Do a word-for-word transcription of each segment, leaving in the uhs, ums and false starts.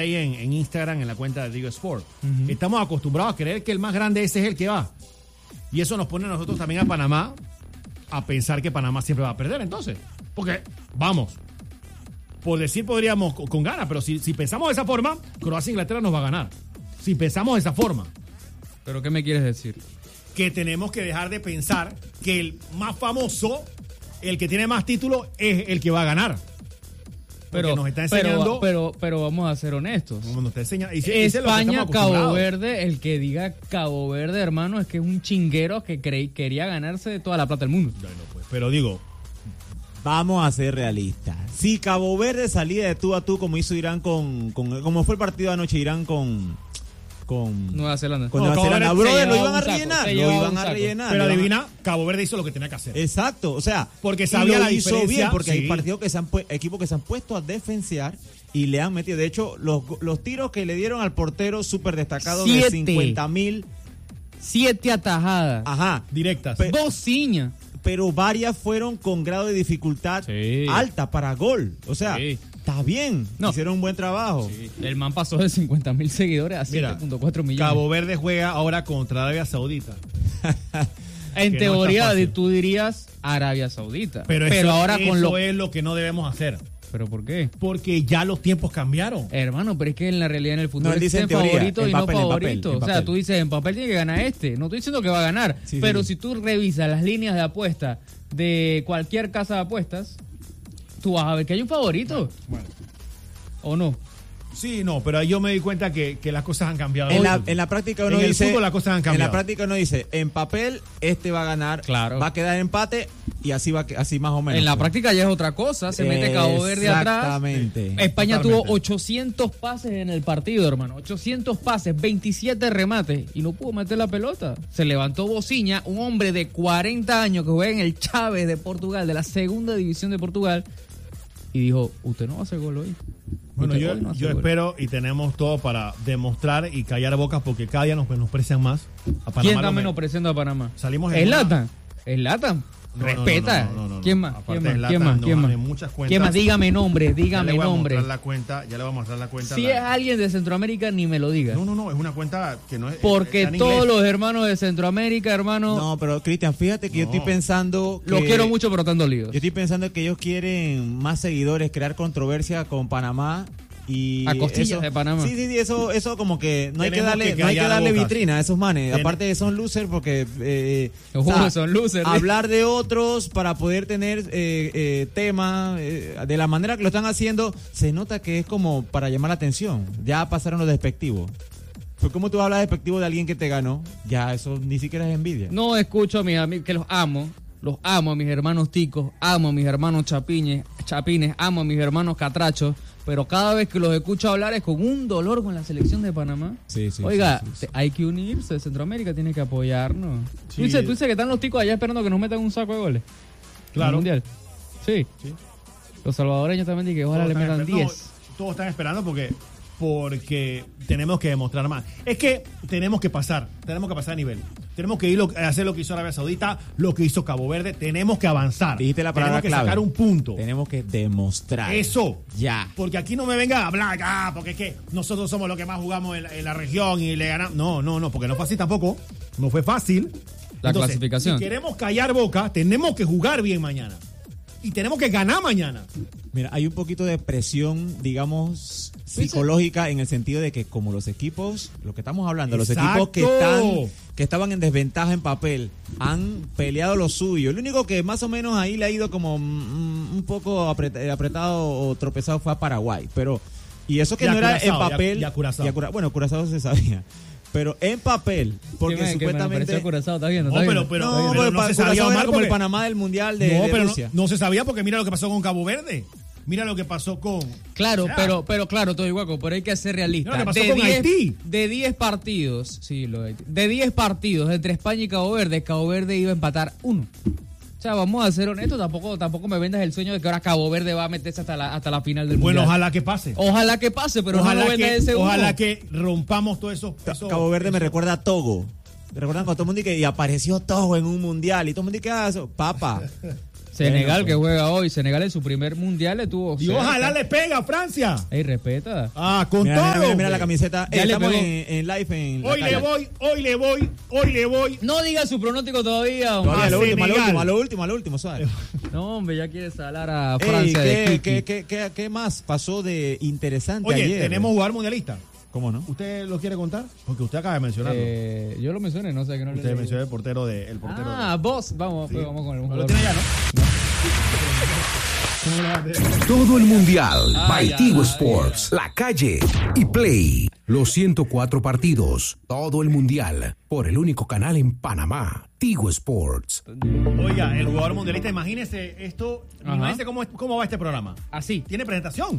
ahí en, en Instagram, en la cuenta de Digo Sport. Uh-huh. Estamos acostumbrados a creer que el más grande ese es el que va. Y eso nos pone a nosotros también a Panamá a pensar que Panamá siempre va a perder, entonces. Porque, vamos, por decir podríamos con, con ganas, pero si, si pensamos de esa forma, Croacia e Inglaterra nos va a ganar. Si pensamos de esa forma. ¿Pero qué me quieres decir? Que tenemos que dejar de pensar que el más famoso, el que tiene más títulos, es el que va a ganar. Pero, nos está enseñando, pero, pero, pero vamos a ser honestos. Nos está enseñando, y España, Cabo Verde, el que diga Cabo Verde, hermano, es que es un chinguero que creí, quería ganarse toda la plata del mundo. Bueno, pues, pero digo, vamos a ser realistas. Si Cabo Verde salía de tú a tú como hizo Irán con, con como fue el partido de anoche, Irán con con Nueva Zelanda. Con no, Nueva Zelanda, brother, lo iban a saco, rellenar, lo iban a rellenar. Pero adivina, Cabo Verde hizo lo que tenía que hacer. Exacto, o sea, porque sabía lo la hizo diferencia, bien, porque sí. hay partidos que se han pu- equipos que se han puesto a defensear y le han metido. De hecho, los, los tiros que le dieron al portero súper destacado de cincuenta mil. Siete atajadas. Ajá. Directas. Pe- Dos ciñas. Pero varias fueron con grado de dificultad sí. alta para gol. O sea, sí. está bien. No. Hicieron un buen trabajo. Sí. El man pasó de cincuenta mil seguidores a siete punto cuatro millones. Cabo Verde juega ahora contra Arabia Saudita. En teoría, no tú dirías Arabia Saudita. Pero, pero eso, ahora eso con lo es lo que no debemos hacer. ¿Pero por qué? Porque ya los tiempos cambiaron. Hermano, pero es que en la realidad en el fútbol no, existen favoritos y papel, no favoritos. O sea, tú dices, en papel tiene que ganar este. No estoy diciendo que va a ganar. Sí, pero sí. si tú revisas las líneas de apuesta de cualquier casa de apuestas, tú vas a ver que hay un favorito. Bueno. ¿O no? Sí, no, pero ahí yo me di cuenta que, que las cosas han cambiado. En la, en la práctica uno en dice... el fútbol las cosas han cambiado. En la práctica uno dice, en papel este va a ganar, claro. va a quedar empate y así va así más o menos. En la práctica ya es otra cosa, se mete Cabo Verde atrás. Exactamente. España Totalmente. tuvo ochocientos pases en el partido, hermano. ochocientos pases, veintisiete remates y no pudo meter la pelota. Se levantó Bociña, un hombre de cuarenta años que juega en el Chaves de Portugal, de la segunda división de Portugal, y dijo, usted no va a hacer gol hoy. Bueno, yo, no yo espero y tenemos todo para demostrar y callar bocas porque cada día nos menosprecian más. A Panamá ¿Quién está menospreciando a Panamá? Salimos ¿Es Latan? ¿Es Latan? No, Respeta. No, no, no, no, ¿Quién más? Aparte ¿Quién más? Latan, ¿Quién más? no, ¿Quién más? hay muchas cuentas. ¿Quién más? Dígame nombre, dígame ya le voy nombre. A mostrar la cuenta, ya le voy a mostrar la cuenta. Si la... es alguien de Centroamérica, ni me lo diga. No, no, no, es una cuenta que no es... Porque es todos inglés. los hermanos de Centroamérica, hermano... No, pero Cristian, fíjate que no. yo estoy pensando... Que los quiero mucho, pero están dolidos. Yo estoy pensando que ellos quieren más seguidores, crear controversia con Panamá. Y a costillas eso, de Panamá. Sí, sí, sí, eso, eso como que no hay que Tenemos darle, que no hay que darle bocas. vitrina a esos manes. Ten... Aparte son losers porque eh, uh, o sea, son losers. Hablar de otros para poder tener eh, eh, tema eh, de la manera que lo están haciendo, se nota que es como para llamar la atención. Ya pasaron los despectivos. Pues ¿cómo tú hablas despectivo de alguien que te ganó? Ya eso ni siquiera es envidia. No escucho a mis amigos que los amo. Los amo a mis hermanos ticos, amo a mis hermanos chapiñes, chapines, amo a mis hermanos catrachos, pero cada vez que los escucho hablar es con un dolor con la selección de Panamá. Sí, sí, Oiga, sí, sí, sí. hay que unirse, Centroamérica tiene que apoyarnos. Sí. ¿Tú, dices, tú dices que están los ticos allá esperando que nos metan un saco de goles. Claro. ¿En el mundial? Sí. sí. Los salvadoreños también dicen que ojalá todos le metan diez. No, todos están esperando porque... porque tenemos que demostrar más. Es que tenemos que pasar, tenemos que pasar a nivel. Tenemos que ir lo, a hacer lo que hizo Arabia Saudita, lo que hizo Cabo Verde. Tenemos que avanzar. Dijiste la palabra tenemos que clave. sacar un punto. Tenemos que demostrar. Eso. Ya. Porque aquí no me vengan a hablar, ah, porque es que nosotros somos los que más jugamos en la, en la región y le ganamos. No, no, no, porque no fue así tampoco. No fue fácil. La Entonces, clasificación. Si queremos callar boca, tenemos que jugar bien mañana. Y tenemos que ganar mañana. Mira, hay un poquito de presión, digamos, psicológica en el sentido de que como los equipos, lo que estamos hablando, Exacto. los equipos que están que estaban en desventaja en papel, han peleado lo suyo. El único que más o menos ahí le ha ido como mm, un poco apretado o tropezado fue a Paraguay, pero y eso que y no era Curazao, en papel, y a, y a Curazao. Y a Cura, bueno, Curazao se sabía. Pero en papel, porque me, supuestamente... Que Curazao, está viendo, no, está pero, viendo. pero, no, pero, pero no pa, se sabía, Curazao Omar, era como porque... el Panamá del Mundial de, no, de pero Rusia. No, no se sabía porque mira lo que pasó con Cabo Verde. Mira lo que pasó con... Claro, o sea, pero, pero claro, todo igual, pero hay que ser realista. Mira lo que pasó de con diez, Haití. De diez partidos, sí, lo de Haití. De diez partidos entre España y Cabo Verde, Cabo Verde iba a empatar uno. O sea, vamos a ser honestos, tampoco, tampoco me vendas el sueño de que ahora Cabo Verde va a meterse hasta la, hasta la final del bueno, Mundial. ojalá que pase. Ojalá que pase, pero ojalá no lo vendas que, ese uno. Ojalá que rompamos todo eso. eso Cabo Verde eso. me recuerda a Togo. ¿Me recuerdan cuando todo el mundo dice, y apareció Togo en un mundial? Y todo el mundo dice, ah, eso, papa. Senegal Bueno, que juega hoy. Senegal en su primer mundial le tuvo. Y cerca. ojalá le pega a Francia. Ey, respeta. Ah, con Mira, todo. mira, mira, mira hombre. la camiseta. Ya Eh, le estamos pegó. en, en live en la Hoy le calle. voy, hoy le voy, hoy le voy. No diga su pronóstico todavía, hombre. Todavía, a lo último, a lo Senegal. último, a lo último, a lo último, suave. No, hombre, ya quiere salar a Ey, Francia de ¿qué, Kiki. qué, qué, qué, qué más pasó de interesante Oye, ayer? tenemos jugador mundialista. ¿Cómo no? ¿Usted lo quiere contar? Porque usted acaba de mencionarlo. Eh, yo lo mencioné, no sé que no le usted leí. mencionó el portero de el portero. Ah, vos. Vamos, Sí. pues, vamos con el de... jugador. Lo tiene allá, ¿no? Todo el mundial Ah, by ya, Tigo ya, Sports, La Calle y Play. Los ciento cuatro partidos, todo el mundial por el único canal en Panamá, Tigo Sports. Oiga, el jugador mundialista, imagínese esto, Ajá. imagínese cómo, es- cómo va este programa. Así. Tiene presentación.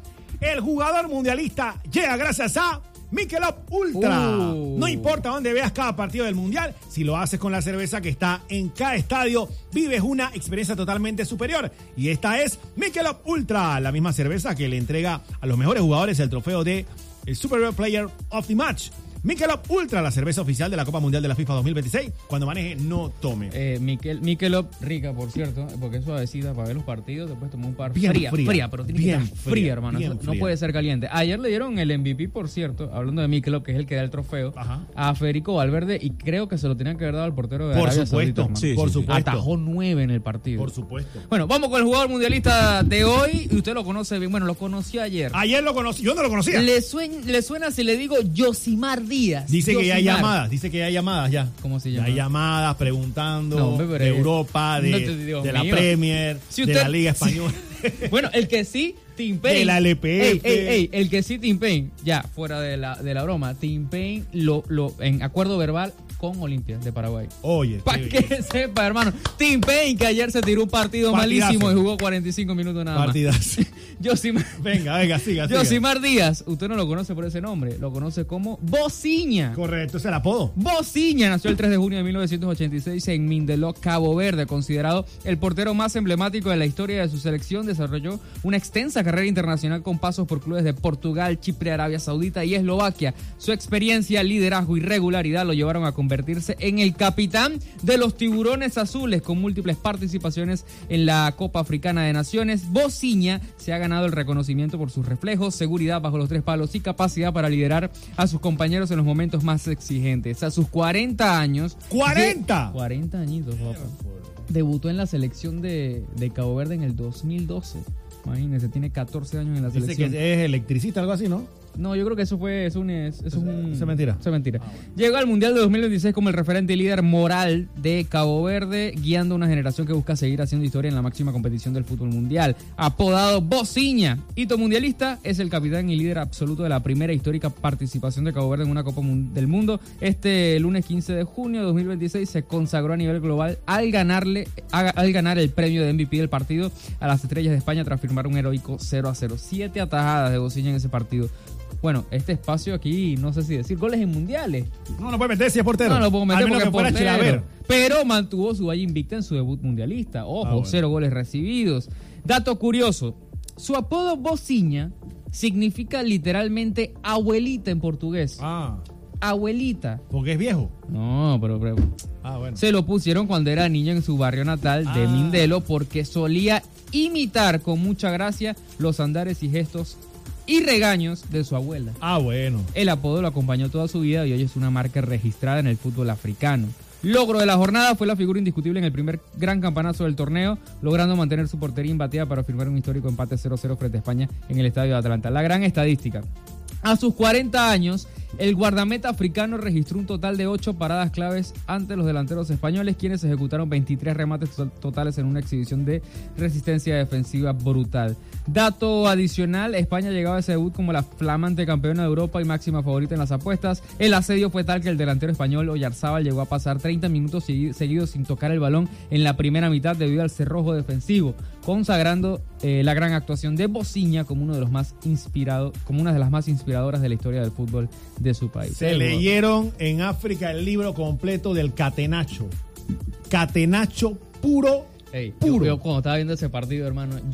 El jugador mundialista llega gracias a Michelob Ultra. Uh. No importa dónde veas cada partido del mundial, si lo haces con la cerveza que está en cada estadio, vives una experiencia totalmente superior. Y esta es Michelob Ultra, la misma cerveza que le entrega a los mejores jugadores el trofeo de el Super Bowl Player of the Match. Michelob Ultra, la cerveza oficial de la Copa Mundial de la FIFA dos mil veintiséis. Cuando maneje, no tome. Eh, Miquel, Michelob, rica, por cierto, porque es suavecita para ver los partidos. Después tomar un par Bien fría, fría. fría, pero tiene Bien que estar fría, fría, hermano. bien Eso no fría. puede ser caliente. Ayer le dieron el M V P, por cierto, hablando de Michelob, que es el que da el trofeo, Ajá. a Federico Valverde, y creo que se lo tenían que haber dado al portero de Por Arabia supuesto, Saudita, hermano. Sí, por sí, sí. supuesto. Atajó nueve en el partido. Por supuesto. Bueno, vamos con el jugador mundialista de hoy. Y usted lo conoce bien. Bueno, lo conoció ayer. Ayer lo conocí, yo no lo conocía. ¿Le, suen- ¿Le suena si le digo Yosimar Díaz? Dice que ya hay Yosimar. llamadas, dice que ya hay llamadas ya. ¿Cómo se Ya llama? hay llamadas preguntando No, hombre, pero de es- Europa, de, No te- Dios de la mío. Premier, Si de usted- la Liga Española. Bueno, el que sí, Tim Payne. De la L P F. Ey, ey, ey, el que sí, Tim Payne, ya, fuera de la, de la broma, Tim Payne lo, lo, en acuerdo verbal con Olimpia de Paraguay. Oye, Para qué- que sepa, hermano. Tim Payne, que ayer se tiró un partido Partidazo. malísimo y jugó cuarenta y cinco minutos nada partidas. más. Yosimar, Venga, venga, siga, siga. Yosimar Díaz, usted no lo conoce por ese nombre, lo conoce como Bociña. Correcto, es el apodo. Bociña nació el tres de junio de mil novecientos ochenta y seis en Mindelo, Cabo Verde, considerado el portero más emblemático de la historia de su selección. Desarrolló una extensa carrera internacional con pasos por clubes de Portugal, Chipre, Arabia Saudita y Eslovaquia. Su experiencia, liderazgo y regularidad lo llevaron a convertirse en el capitán de los Tiburones Azules, con múltiples participaciones en la Copa Africana de Naciones. Bociña se ha ganado el reconocimiento por sus reflejos, seguridad bajo los tres palos y capacidad para liderar a sus compañeros en los momentos más exigentes. A sus cuarenta años... ¡cuarenta! de- cuarenta añitos, papá. Debutó en la selección de, de Cabo Verde en el dos mil doce. Imagínense, tiene catorce años en la Dice selección. que es electricista, algo así, ¿no? No, yo creo que eso fue es un, es, eso es un, Eso es mentira. Eso es mentira. Llegó al Mundial de dos mil veintiséis como el referente y líder moral de Cabo Verde, guiando una generación que busca seguir haciendo historia en la máxima competición del fútbol mundial. Apodado Bociña, hito mundialista, es el capitán y líder absoluto de la primera histórica participación de Cabo Verde en una Copa Mun- del Mundo. Este lunes quince de junio de dos mil veintiséis se consagró a nivel global al ganarle a- al ganar el premio de M V P del partido a las Estrellas de España tras firmar un heroico cero a cero. Siete atajadas de Bociña en ese partido. Bueno, este espacio aquí, no sé si decir goles en mundiales. No, no puede meter si es portero. No, no lo puedo meter Al menos porque que fuera es portero. Chilaver. Pero mantuvo su valla invicta en su debut mundialista. Ojo, Ah, bueno. cero goles recibidos. Dato curioso. Su apodo Bociña significa literalmente abuelita en portugués. Ah, Abuelita. porque es viejo. No, pero, pero Ah, bueno. se lo pusieron cuando era niño en su barrio natal de Ah. Mindelo porque solía imitar con mucha gracia los andares y gestos y regaños de su abuela. Ah, bueno. El apodo lo acompañó toda su vida y hoy es una marca registrada en el fútbol africano. Logro de la jornada, fue la figura indiscutible en el primer gran campanazo del torneo, logrando mantener su portería imbatida para firmar un histórico empate cero cero frente a España en el Estadio de Atlanta. La gran estadística. A sus cuarenta años, el guardameta africano registró un total de ocho paradas claves ante los delanteros españoles, quienes ejecutaron veintitrés remates to- totales en una exhibición de resistencia defensiva brutal. Dato adicional, España llegaba a ese debut como la flamante campeona de Europa y máxima favorita en las apuestas. El asedio fue tal que el delantero español Oyarzábal llegó a pasar treinta minutos segui- seguidos sin tocar el balón en la primera mitad debido al cerrojo defensivo, consagrando eh, la gran actuación de Bociña como uno de los más inspirado, como una de las más inspiradoras de la historia del fútbol de su país. Se Eh, leyeron en África el libro completo del catenacho. Catenacho puro, Ey, yo- puro. yo cuando estaba viendo ese partido, hermano, yo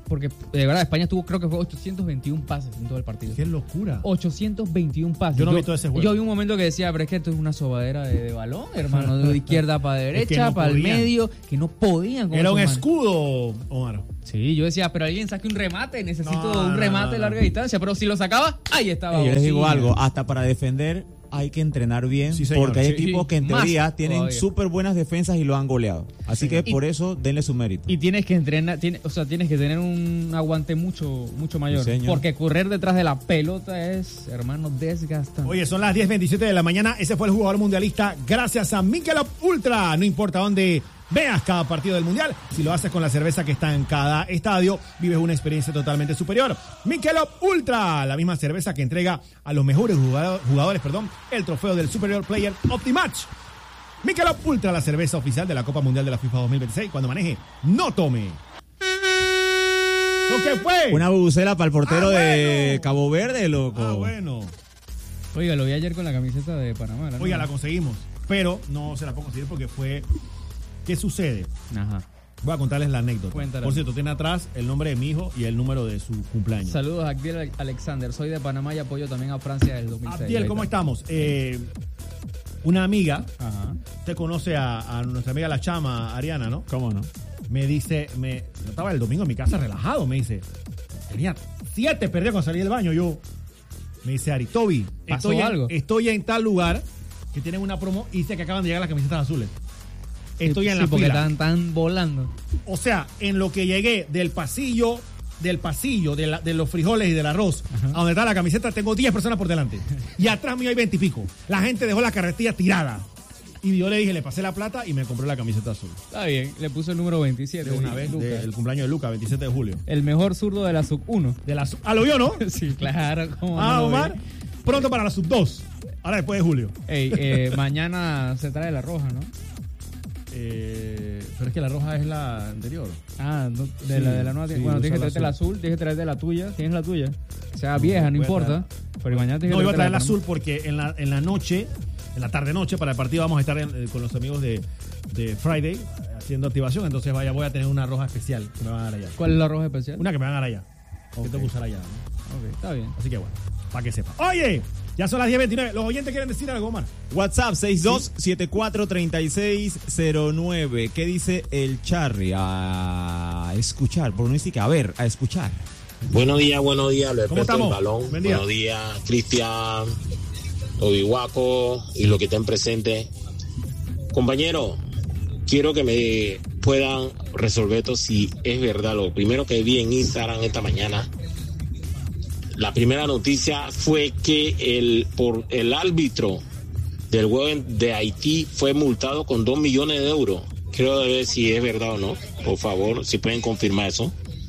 porque de verdad España tuvo, creo que fue ochocientos veintiún pases en todo el partido. ¡Qué locura! ochocientos veintiún pases. Yo no vi todo ese juego. Yo vi un momento que decía, pero es que esto es una sobadera de, de balón, hermano, de izquierda para derecha, no para el podían. medio, que no podían. con Era un esos manes. escudo, Omar. Sí, yo decía, pero alguien saque un remate, necesito No, un no, remate no, de no. larga distancia, pero si lo sacaba, ahí estaba. Yo les digo Bocina. algo, hasta para defender hay que entrenar bien, Sí, señor. porque hay Sí, equipos que en más teoría tienen todavía. súper buenas defensas y lo han goleado. Así que Y- por eso denle su mérito. Y tienes que entrenar, tiene, o sea, tienes que tener un aguante mucho, mucho mayor. Sí, señor. Porque correr detrás de la pelota es, hermano, desgastante. Oye, son las diez veintisiete de la mañana. Ese fue el jugador mundialista gracias a Michelob Ultra. No importa dónde veas cada partido del mundial, si lo haces con la cerveza que está en cada estadio, vives una experiencia totalmente superior. Michelob Ultra, la misma cerveza que entrega a los mejores jugador- jugadores, perdón, el trofeo del Superior Player of the Match. Michelob Ultra, la cerveza oficial de la Copa Mundial de la FIFA dos mil veintiséis. Cuando maneje, no tome. ¿Lo que fue? Una bubucela para el portero Ah, de bueno. Cabo Verde, loco. Ah, bueno. Oiga, lo vi ayer con la camiseta de Panamá. ¿la Oiga, no? la conseguimos, pero no se la puedo conseguir porque fue... ¿Qué sucede? Ajá. Voy a contarles la anécdota. Cuéntala. Por cierto, tiene atrás el nombre de mi hijo y el número de su cumpleaños. Saludos a Abdiel Alexander, soy de Panamá y apoyo también a Francia del dos mil seis. Abdiel, ¿cómo Ahí está. estamos? Eh, una amiga, Ajá. usted conoce a, a nuestra amiga la chama, Ariana, ¿no? ¿Cómo no? Me dice, me, yo estaba el domingo en mi casa relajado, me dice, tenía siete perdidas cuando salí del baño, yo, me dice Ari, Toby, ¿Pasó estoy, algo? En, estoy en tal lugar que tienen una promo y dice que acaban de llegar las camisetas azules. Estoy Sí, en sí, la porque fila. están tan volando. O sea, en lo que llegué del pasillo, del pasillo, de, la- de los frijoles y del arroz, a donde está la camiseta, tengo diez personas por delante. Y atrás mío hay veinte y pico. La gente dejó la carretilla tirada. Y yo le dije, le pasé la plata y me compré la camiseta azul. Está bien, le puso el número veintisiete. De una sí, vez, Lucas. del cumpleaños de Luca, veintisiete de julio. El mejor zurdo de la sub uno. De la, su- ah, lo vio, ¿no? Sí, claro. ¿cómo Ah, no lo Omar. vi? Pronto para la sub dos. Ahora después de julio. Ey, eh, mañana se trae la roja, ¿no? Eh, pero es que la roja es la anterior. Ah, no, de Sí, la de la nueva. sí, bueno, usa tienes que la traerte la azul, tienes que traerte la tuya. ¿Tienes la tuya? O sea, vieja, no voy a importa. Pero mañana tienes No, que iba a traer traerte el azul porque en la, en la noche, en la tarde-noche, para el partido vamos a estar en- eh, con los amigos de, de Friday eh, haciendo activación. Entonces, vaya, voy a tener una roja especial que me van a dar allá. ¿Cuál es la roja especial? Una que me van a dar allá. Que Ok. tengo que usar allá. ¿no? Ok, está bien. Así que bueno, para que sepa. Oye, ya son las diez veintinueve. Los oyentes quieren decir algo, Omar. WhatsApp seis dos siete cuatro tres seis cero nueve. ¿Qué dice el Charry? A escuchar, por no decir que a ver, a escuchar. Buenos días, buenos días, los ¿Cómo expertos del estamos? balón. Buen día. Buenos días, Cristian, Obihuaco y los que estén presentes. Compañero, quiero que me puedan resolver esto si es verdad. Lo primero que vi en Instagram esta mañana, la primera noticia fue que el por el árbitro del juego de Haití fue multado con dos millones de euros. Quiero ver si es verdad o no. Por favor, si pueden confirmar eso.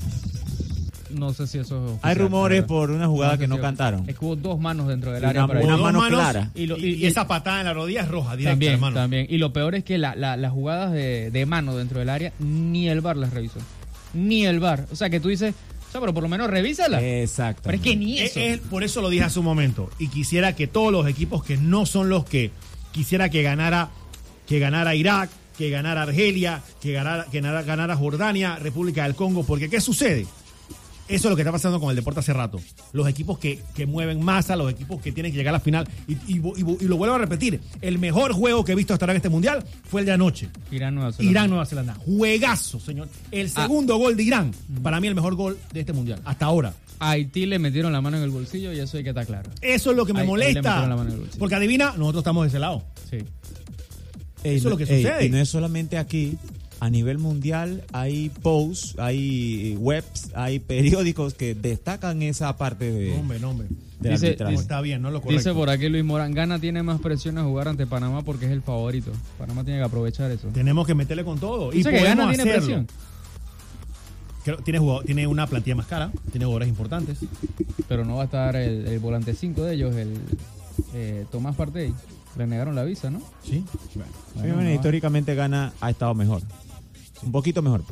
No sé si eso es oficial, Hay rumores la verdad. por una jugada sé que no si- cantaron. Es que hubo dos manos dentro del Una área. para Una Dos mano manos clara. Y, lo- Y- y- y- y esa patada en la rodilla es roja, directa, También, hermano. también. Y lo peor es que la- la- las jugadas de, de mano dentro del área, ni el V A R las revisó. Ni el V A R. O sea, que tú dices, o sea, pero por lo menos revísala. Exacto. Pero es que ni Es- eso. es- por eso lo dije hace un momento. Y quisiera que todos los equipos que no son los que quisiera que ganara, que ganara Irak, que ganara Argelia, que ganara, que ganara, ganara Jordania, República del Congo. Porque ¿qué sucede? Eso es lo que está pasando con el deporte hace rato. Los equipos que, que mueven masa, los equipos que tienen que llegar a la final. Y, y- y- y lo vuelvo a repetir, el mejor juego que he visto hasta ahora en este mundial fue el de anoche. Irán, Nueva Zelanda. Irán-Nueva Zelanda. Juegazo, señor. El segundo gol de Irán, para mí el mejor gol de este mundial, hasta ahora. A Haití le metieron la mano en el bolsillo y eso hay que estar claro. Eso es lo que me Ahí- ahí le molesta. metieron la mano en el bolsillo. Porque adivina, nosotros estamos de ese lado. Sí. Ey, Eso es lo que ey, sucede. Y no es solamente aquí. A nivel mundial hay posts, hay webs, hay periódicos que destacan esa parte de, No, hombre, no, hombre. del Dice- arbitraje. No está bien, no es lo correcto. Dice por aquí Luis Morán, Gana tiene más presión a jugar ante Panamá porque es el favorito. Panamá tiene que aprovechar eso. Tenemos que meterle con todo. Y Dice que podemos Gana tiene hacerlo. presión. Creo- tiene, jugado- tiene una plantilla más cara, tiene jugadores importantes. Pero no va a estar el, el volante cinco de ellos, el eh, Tomás Partey. Le negaron la visa, ¿no? Sí. Obviamente, no, históricamente Ghana ha estado mejor. Un poquito mejor.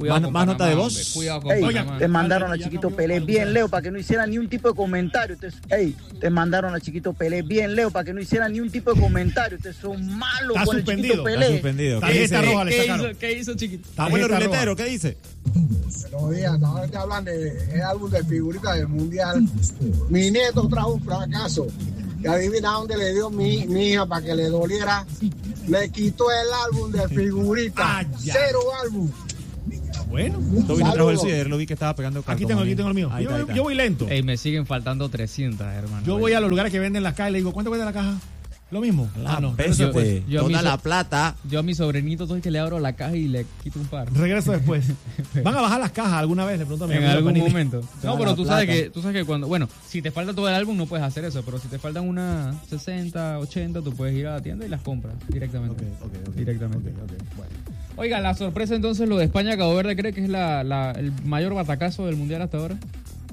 Más- con más nota de Panamá, voz. hombre, Cuidado con Ey, Panamá. te mandaron a Ya Chiquito cambió Pelé algo, bien ya. leo para que no hiciera ni un tipo de comentario. Ustedes, ey, te mandaron a Chiquito Pelé bien leo para que no hiciera ni un tipo de comentario. Ustedes son malos Está con el suspendido, Chiquito Está Pelé. suspendido. ¿Qué Tarjeta dice? roja le ¿Qué sacaron. hizo, ¿Qué hizo, chiquito? Está bueno, Tarjeta ruletero, roja. ¿qué dice? Buenos días, ahora te hablan del álbum de figuritas del mundial. Mi nieto trajo un fracaso. Y adivina dónde le dio mi, mi hija para que le doliera. Le quitó el álbum de figuritas. Ah, ya. Cero álbum. Bueno, Toby no trajo el Saludos. suyo, ayer lo vi que estaba pegando aquí tengo, aquí tengo el mío. Ahí Yo, está, ahí está. yo voy lento. Ey, me siguen faltando trescientas, hermano. Yo voy a los lugares que venden las cajas y le digo, ¿cuánto cuesta la caja? Lo mismo. La Ah, no. peso Regreso de después. Yo a mí toda so- la plata. Yo a mi sobrinito todo es que le abro la caja y le quito un par. Regreso después. ¿Van a bajar las cajas alguna vez? Le pregunto a mi En amigo algún Panini. momento. No, Toda pero la tú sabes, plata. que, tú sabes que cuando... Bueno, si te falta todo el álbum no puedes hacer eso, pero si te faltan unas sesenta, ochenta, tú puedes ir a la tienda y las compras directamente. Ok, ok, ok. Directamente. Ok, ok, bueno. Oiga, la sorpresa entonces, lo de España-Cabo Verde, ¿cree que es la, la- el mayor batacazo del Mundial hasta ahora?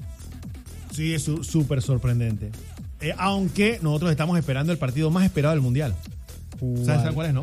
Sí, es su- súper sorprendente. Eh, aunque nosotros estamos esperando el partido más esperado del Mundial. ¿Sabes cuál, cuál es, no?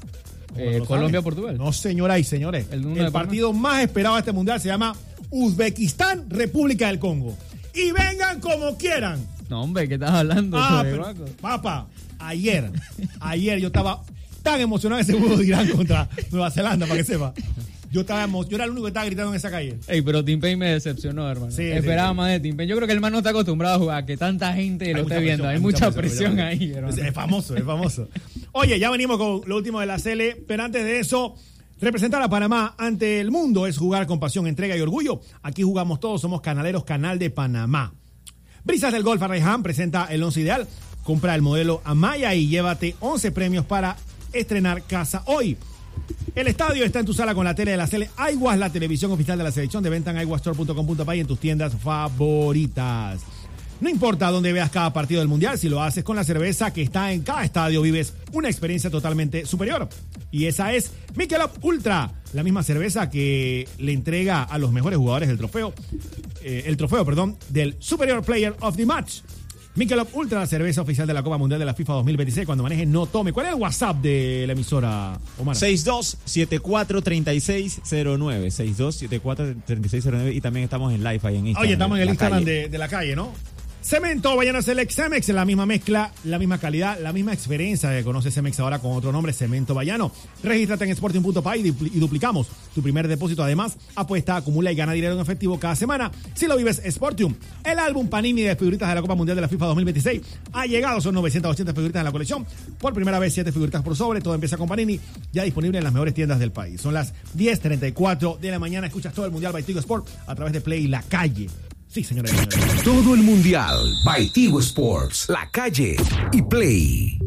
Eh, ¿Lo Colombia-Portugal. saben? No, señoras y señores. El El, uno de partido más esperado de este Mundial se llama Uzbekistán-República del Congo. Y vengan como quieran. No, hombre, ¿qué estás hablando? Ah, sobre pero, Guaco? papá, ayer, ayer yo estaba tan emocionado de ese juego de Irán contra Nueva Zelanda, para que sepa. Yo estaba emo- yo era el único que estaba gritando en esa calle. Ey, pero Tim Payne me decepcionó, hermano. Sí, Esperaba sí, sí. más de Tim Payne. Yo creo que el man no está acostumbrado a jugar, que tanta gente lo esté viendo. Hay mucha presión, ahí, hermano. Es, es famoso, es famoso. Oye, ya venimos con lo último de la C L, pero antes de eso, representar a Panamá ante el mundo es jugar con pasión, entrega y orgullo. Aquí jugamos todos, somos Canaleros, Canal de Panamá. Brisas del Golf Arraiján presenta el once ideal. Compra el modelo Amaya y llévate once premios para estrenar casa hoy. El estadio está en tu sala con la tele de la C L. iWatch, la televisión oficial de la selección, de venta en i watch store punto com punto p y en tus tiendas favoritas. No importa dónde veas cada partido del Mundial, si lo haces con la cerveza que está en cada estadio, vives una experiencia totalmente superior. Y esa es Michelob Ultra, la misma cerveza que le entrega a los mejores jugadores del trofeo, eh, el trofeo, perdón, del Superior Player of the Match. Michelob Ultra, la cerveza oficial de la Copa Mundial de la FIFA dos mil veintiséis. Cuando maneje, no tome. ¿Cuál es el WhatsApp de la emisora, Omar? seis dos siete cuatro, tres seis cero nueve. seis dos siete cuatro, tres seis cero nueve. Y también estamos en live ahí en Instagram. Oye, estamos en el la Instagram calle. de, de la calle, ¿no? Cemento Bayana Select Cemex, la misma mezcla, la misma calidad, la misma experiencia que conoce Cemex ahora con otro nombre, Cemento Bayano. Regístrate en sporting punto p y dupli- y duplicamos tu primer depósito. Además, apuesta, acumula y gana dinero en efectivo cada semana. Si lo vives, Sportium. El álbum Panini de figuritas de la Copa Mundial de la FIFA dos mil veintiséis ha llegado. Son novecientas ochenta figuritas en la colección. Por primera vez, siete figuritas por sobre. Todo empieza con Panini, ya disponible en las mejores tiendas del país. Son las diez treinta y cuatro de la mañana. Escuchas todo el Mundial by Tigo Sport a través de Play La Calle. Sí, señores y señores. Todo el Mundial by Tigo Sports, La Calle y Play.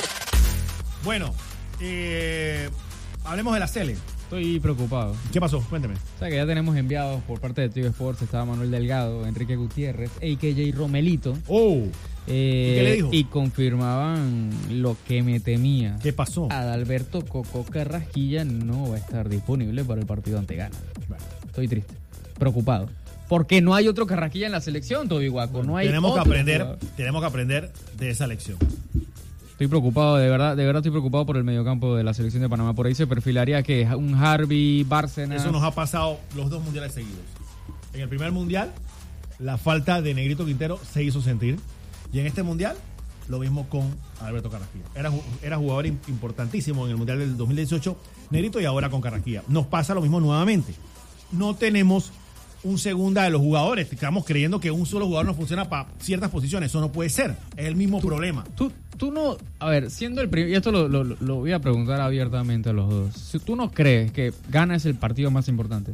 Bueno, eh, hablemos de la Cele. Estoy preocupado. ¿Qué pasó? Cuénteme. O sea que ya tenemos enviados por parte de Tigo Sports, estaba Manuel Delgado, Enrique Gutiérrez, a k j. Romelito. Oh, eh, ¿Y qué le dijo? Y confirmaban lo que me temía. ¿qué pasó? Adalberto Coco Carrasquilla no va a estar disponible para el partido ante Ghana. Bueno, Estoy triste, preocupado. Porque no hay otro Carrasquilla en la selección, Toby Guaco. No hay tenemos que otro aprender, jugador. tenemos que aprender de esa lección. Estoy preocupado, de verdad, de verdad estoy preocupado por el mediocampo de la selección de Panamá. Por ahí se perfilaría que un Harvey, Bárcenas. Eso nos ha pasado los dos mundiales seguidos. En el primer mundial, la falta de Negrito Quintero se hizo sentir. Y en este mundial, lo mismo con Alberto Carrasquilla. Era, ju- era jugador im- importantísimo en el mundial del dos mil dieciocho, Negrito, y ahora con Carrasquilla. Nos pasa lo mismo nuevamente. No tenemos un segunda de los jugadores. Estamos creyendo que un solo jugador no funciona para ciertas posiciones. Eso no puede ser. Es el mismo problema. Tú, tú no, a ver, siendo el primer, y esto lo, lo, lo voy a preguntar abiertamente a los dos. Si tú no crees que Ghana es el partido más importante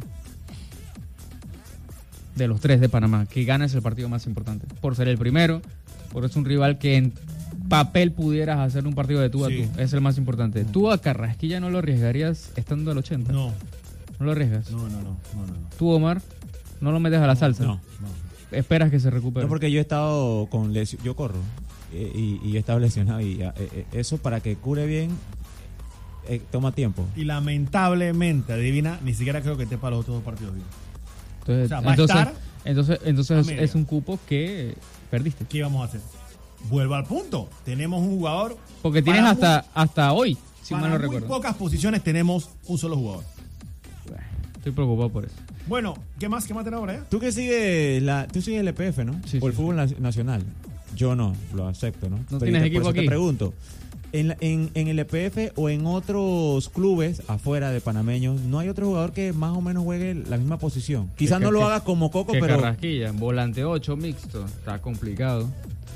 de los tres de Panamá, que Ghana es el partido más importante, por ser el primero, por es un rival que en papel pudieras hacer un partido de tú a Sí. tú, es el más importante. ¿Tú a Carrasquilla no lo arriesgarías estando al ochenta? No, ¿No lo arriesgas? no, no, no, no, no. ¿Tú, Omar, no lo metes a la salsa? No. no. ¿Esperas que se recupere? No, porque yo he estado con lesión, yo corro eh, y, y he estado lesionado y eh, eh, eso para que cure bien eh, toma tiempo. Y lamentablemente, adivina, ni siquiera creo que esté para los otros dos partidos bien. Entonces, O sea, va a entonces, estar entonces, entonces a es, media. es un cupo que perdiste. ¿Qué íbamos a hacer? Vuelvo al punto. Tenemos un jugador. Porque tienes para hasta, hasta hoy, si muy, mal no para muy recuerdo. pocas posiciones tenemos un solo jugador. Estoy preocupado por eso. Bueno, ¿qué más? ¿Qué más tenemos ahora? Tú que sigues la, tú sigues el E P F, ¿no? Sí, o el sí, fútbol na- nacional. Yo no, lo acepto, ¿no? ¿No Pero tienes te- equipo por eso aquí? Te pregunto, en, la- en, en el E P F o en otros clubes afuera de panameños, ¿no hay otro jugador que más o menos juegue la misma posición? Quizás Que- no lo que- haga como Coco, Que pero Carrasquilla, volante ocho, mixto. Está complicado.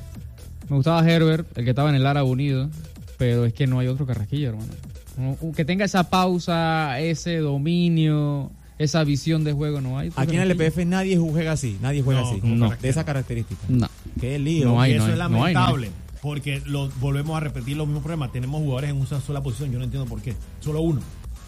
Me gustaba Herbert, el que estaba en el Árabe Unido, pero es que no hay otro Carrasquilla, hermano. No, que tenga esa pausa, ese dominio, esa visión de juego, no hay. otro aquí en el E P Carrasquilla. F nadie juega así, nadie juega No, así, como no, Carrasquilla. de esa característica. No. Qué lío. No hay, Y eso no es hay, no hay, no hay. lamentable. Porque lo, volvemos a repetir los mismos problemas. Tenemos jugadores en una sola posición. Yo no entiendo por qué. Solo uno.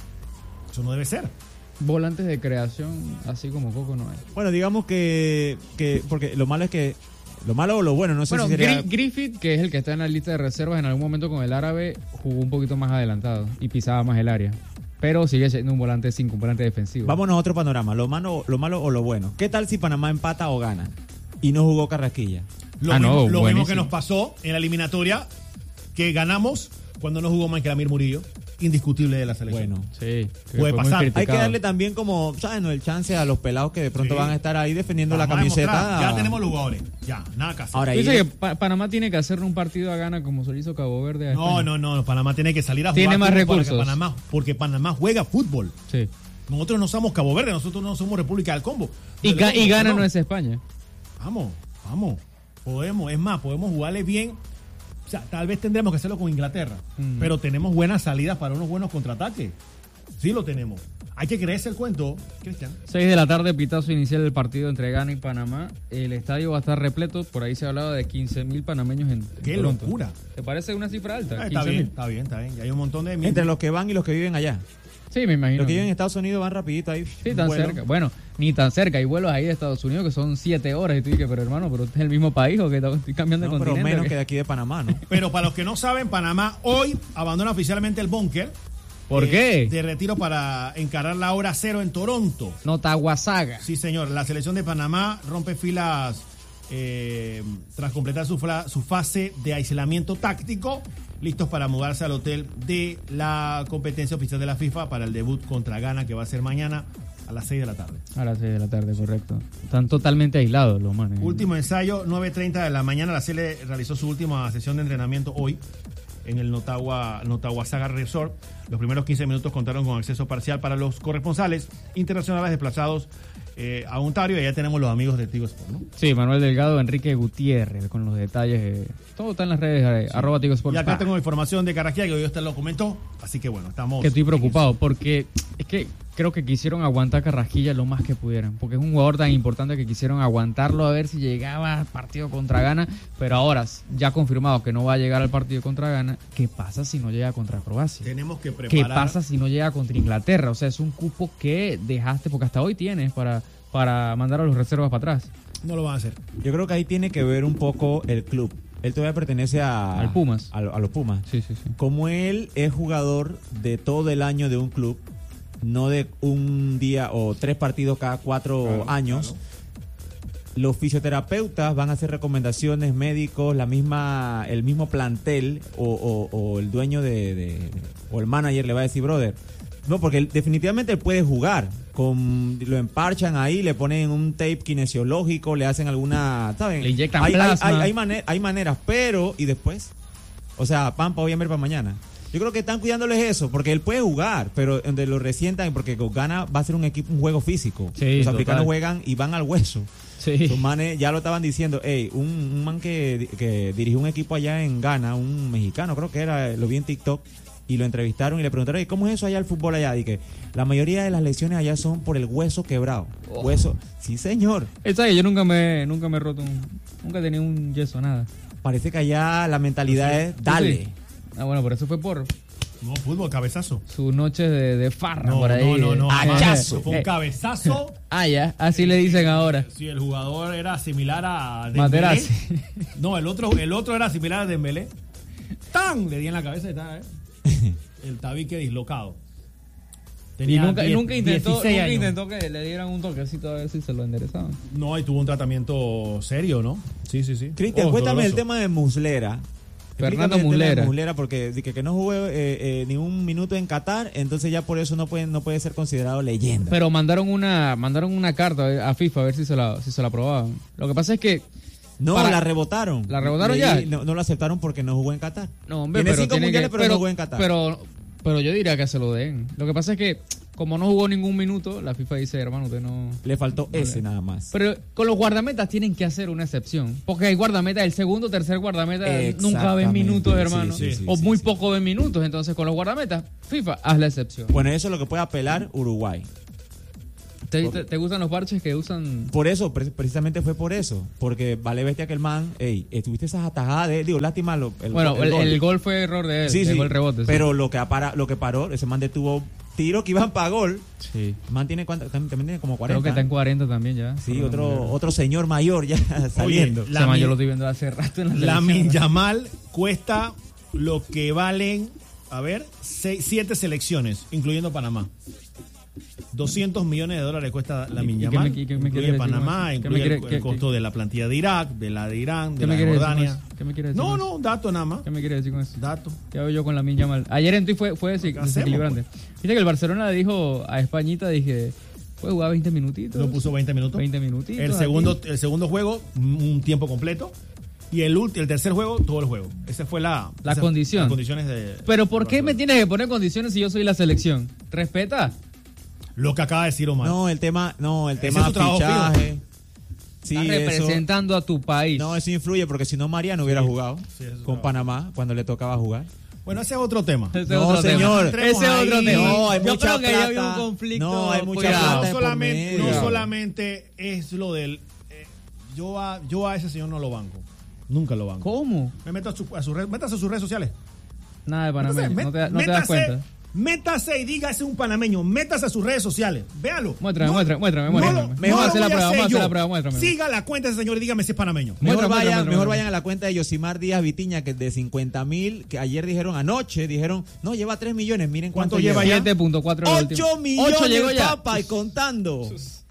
Eso no debe ser. Volantes de creación, así como Coco, no hay. Bueno, digamos que, que porque lo malo es que lo malo o lo bueno, no sé Bueno, si sería Gri- Griffith, que es el que está en la lista de reservas, en algún momento con el Árabe jugó un poquito más adelantado y pisaba más el área. Pero sigue siendo un volante cinco, un volante defensivo. Vámonos a otro panorama, lo malo, lo malo o lo bueno. ¿Qué tal si Panamá empata o gana y no jugó Carrasquilla? Lo, Ah, mismo, no, lo mismo buenísimo. que nos pasó en la eliminatoria que ganamos cuando no jugó Michael Amir Murillo. Indiscutible de la selección. Bueno, Sí, que Puede fue muy pasar. Hay que hay que criticado. darle también como, ¿sabes? No, el chance a los pelados que de pronto Sí. van a estar ahí defendiendo Vamos la a camiseta. demostrar. Ya tenemos los jugadores. Ya, nada que hacer. Ahora, Dice ahí- que Pa- Panamá tiene que hacerle un partido a Ghana como se lo hizo Cabo Verde a No, España. no, no. Panamá tiene que salir a jugar. Tiene más fútbol para que recursos. Panamá, porque Panamá juega fútbol. Sí. Nosotros no somos Cabo Verde, nosotros no somos República del Congo. Y, Pero Ga- y no, Ghana no. no es España. Vamos, vamos. Podemos, es más, podemos jugarle bien. O sea, tal vez tendremos que hacerlo con Inglaterra. Mm. Pero tenemos buenas salidas para unos buenos contraataques. Sí lo tenemos. Hay que creerse el cuento, Cristian. seis de la tarde, pitazo inicial del partido entre Ghana y Panamá. El estadio va a estar repleto. Por ahí se hablaba de quince mil panameños en, en ¡Qué Toronto. locura! ¿Te parece una cifra alta? Ah, está quince bien, mil. está bien, está bien. Y hay un montón de... entre los que van y los que viven allá. Sí, me imagino. Los que viven en Estados Unidos van rapidito ahí. Sí, tan vuelo. cerca. Bueno, ni tan cerca. Hay vuelos ahí de Estados Unidos que son siete horas. Y tú dices, pero hermano, pero este es el mismo país o que estoy cambiando No, de pero continente. menos ¿o qué? que de aquí de Panamá, ¿no? Pero para los que no saben, Panamá hoy abandona oficialmente el búnker. ¿Por eh, qué? De retiro para encarar la hora cero en Toronto. Notaguasaga. Sí, señor. La selección de Panamá rompe filas eh, tras completar su, fla- su fase de aislamiento táctico, listos para mudarse al hotel de la competencia oficial de la FIFA para el debut contra Ghana, que va a ser mañana a las seis de la tarde. A las seis de la tarde, correcto. Están totalmente aislados los manes. Último ensayo, nueve treinta de la mañana. La Sele realizó su última sesión de entrenamiento hoy en el Notagua, Notaguasaga Resort. Los primeros quince minutos contaron con acceso parcial para los corresponsales internacionales desplazados eh, a Ontario. Y allá tenemos los amigos de Tigo Sport, ¿no? Sí, Manuel Delgado, Enrique Gutiérrez, con los detalles. eh, todo está en las redes, eh, arroba Tigo Sport. Y acá Pa. tengo información de Carrasquilla, que hoy usted lo comentó. Así que bueno, estamos... Que estoy preocupado porque es que creo que quisieron aguantar a Carrasquilla lo más que pudieran, porque es un jugador tan importante que quisieron aguantarlo a ver si llegaba al partido contra Ghana, pero ahora ya confirmado que no va a llegar al partido contra Ghana. ¿Qué pasa si no llega contra Croacia? Tenemos que ¿Qué preparar... pasa si no llega contra Inglaterra? O sea, es un cupo que dejaste, porque hasta hoy tienes para, para mandar a los reservas para atrás. No lo van a hacer. Yo creo que ahí tiene que ver un poco el club. Él todavía pertenece a, Al Pumas. A, a los Pumas. Sí, sí, sí. Como él es jugador de todo el año de un club, no de un día o tres partidos cada cuatro Claro, años, claro. los fisioterapeutas van a hacer recomendaciones, médicos, la misma, el mismo plantel o, o- o el dueño de, de- o el manager le va a decir, brother, no, porque él, definitivamente él puede jugar. Con, lo emparchan ahí, le ponen un tape kinesiológico, le hacen alguna, ¿saben? Le inyectan hay, hay, plasma. hay, hay mane- hay maneras, pero, ¿y después? O sea, pan para hoy, hambre para mañana. Yo creo que están cuidándoles eso, porque él puede jugar, pero donde lo resientan, porque con Ghana va a ser un equipo, un juego físico. Sí, Los total. africanos juegan y van al hueso. Sí. Sus manes ya lo estaban diciendo, hey, un, un man que, que dirigió un equipo allá en Ghana, un mexicano, creo que era, lo vi en TikTok, y lo entrevistaron y le preguntaron, "Ey, ¿cómo es eso allá el fútbol allá?" Y que la mayoría de las lesiones allá son por el hueso quebrado. Oh. Hueso, sí señor. Esa que yo nunca me, nunca me he roto un, nunca he tenido un yeso, nada. Parece que allá la mentalidad es, dale. Sí. Ah, bueno, pero eso fue por No, fútbol, cabezazo. sus noches de, de farra No, por ahí. no, no, no. Hachazo. Eso fue un Eh, cabezazo. Ah, ya, así le dicen ahora. Sí, el jugador era similar a Dembélé. Materazzi. No, el otro, el otro era similar a Dembélé. ¡Tan! Le di en la cabeza y estaba, ¿eh? El tabique dislocado. Y Tenía nunca, diez- nunca intentó, dieciséis nunca años. intentó que le dieran un toquecito a ver si se lo enderezaban. No, y tuvo un tratamiento serio, ¿no? Sí, sí, sí. Cristian, Oh, cuéntame el doloroso. tema de Muslera. Fernando Explícame el tema de Muslera. Muslera, porque de que, que no jugó eh, eh, ni un minuto en Qatar, entonces ya por eso no puede, no puede ser considerado leyenda. Pero mandaron una mandaron una carta a FIFA a ver si se la, si se la aprobaban. Lo que pasa es que no, para- la rebotaron. ¿La rebotaron Leí- ya? No, no lo aceptaron porque no jugó en Qatar. no, hombre, Tiene pero cinco tiene mundiales, que- pero no jugó en Qatar. Pero, pero yo diría que se lo den. Lo que pasa es que como no jugó ningún minuto, la FIFA dice, hermano, usted no... Le faltó ese nada más. Pero con los guardametas tienen que hacer una excepción. Porque hay guardametas, el segundo o tercer guardameta nunca ven Exactamente. minutos, hermano. Sí, sí, sí, o sí, muy sí. poco ven minutos. Entonces, con los guardametas, FIFA, haz la excepción. Bueno, eso es lo que puede apelar Uruguay. ¿Te, te, te gustan los parches que usan? Por eso, pre- precisamente fue por eso. Porque vale bestia que el man, ey, estuviste esas atajadas de, digo, lástima lo, el, Bueno, el, gol. el gol fue error de él. Sí, sí, llegó el rebote. sí. pero lo que, apara, lo que paró, ese man detuvo tiro que iban para gol. Sí. El man tiene, cuánto, también, también tiene como Creo cuarenta. que está en cuarenta también ya. Sí, Perdón, otro, Guerrero. otro señor mayor ya saliendo. la Ese man mi- yo lo estoy viendo hace rato en la La televisión. Yamal cuesta lo que valen, a ver, seis, siete selecciones, incluyendo Panamá. doscientos millones de dólares cuesta la ¿Y- y qué Yamal. me- y qué me Incluye quieres decir con Panamá, eso? ¿Qué me incluye el, quiere- el qué- costo qué- de la plantilla de Irak, de la de Irán, de ¿Qué la me de quieres decir con Jordania. eso? ¿Qué me quieres decir No, con no, un dato nada más. ¿Qué me quiere decir con eso? Dato. ¿Qué hago yo con la Minja mal? Ayer en Tui fue, fue desi- ¿Qué hacemos, desequilibrante. Viste que el Barcelona le dijo a Españita, dije, puede jugar veinte minutitos. Lo puso veinte minutos. veinte minutitos. El aquí. segundo, el segundo juego, un tiempo completo. Y el, ulti- el tercer juego, todo el juego. Esa fue la, La esa- condición. Las condiciones de. Pero ¿por qué me Barcelona. tienes que poner condiciones si yo soy la selección? ¿Respeta? Lo que acaba de decir Omar. No, el tema, no, el Ese tema es su trabajo fichaje. Sí, Estás eso, representando a tu país. no, eso influye porque si no Mariano hubiera jugado Sí, eso es con bravo. Panamá cuando le tocaba jugar. Bueno, ese es otro tema. Ese es No, otro señor. tema. Ese es otro Ahí. tema. No, hay yo mucha creo que ahí había un plata. conflicto. No, hay mucha cuidado. plata No de por solamente, medio. no solamente es lo del. eh, yo, a, yo a ese señor no lo banco. Nunca lo banco. ¿Cómo? Me meto a, su, a su red, métase a sus redes sociales. Nada de panameño. Métase, No te, no te métase, das cuenta. Métase y dígase un panameño. Métase a sus redes sociales. Véalo. Muéstrame, muéstrame, muéstrame, muéstrame. lo- Mejor lo hacer la voy a prueba, hacer vamos a hacer yo. la prueba, muéstrame. Siga la cuenta de ese señor y dígame si es panameño. Mejor, Muestra, vayan, muestra, mejor muestra. vayan a la cuenta de Yosimar Díaz Vitiña, que de cincuenta mil, que ayer dijeron anoche, dijeron, no, lleva tres millones, miren cuánto, ¿Cuánto lleva ya? siete punto cuatro el último. ocho millones, ocho llegó ya. papá, y contando.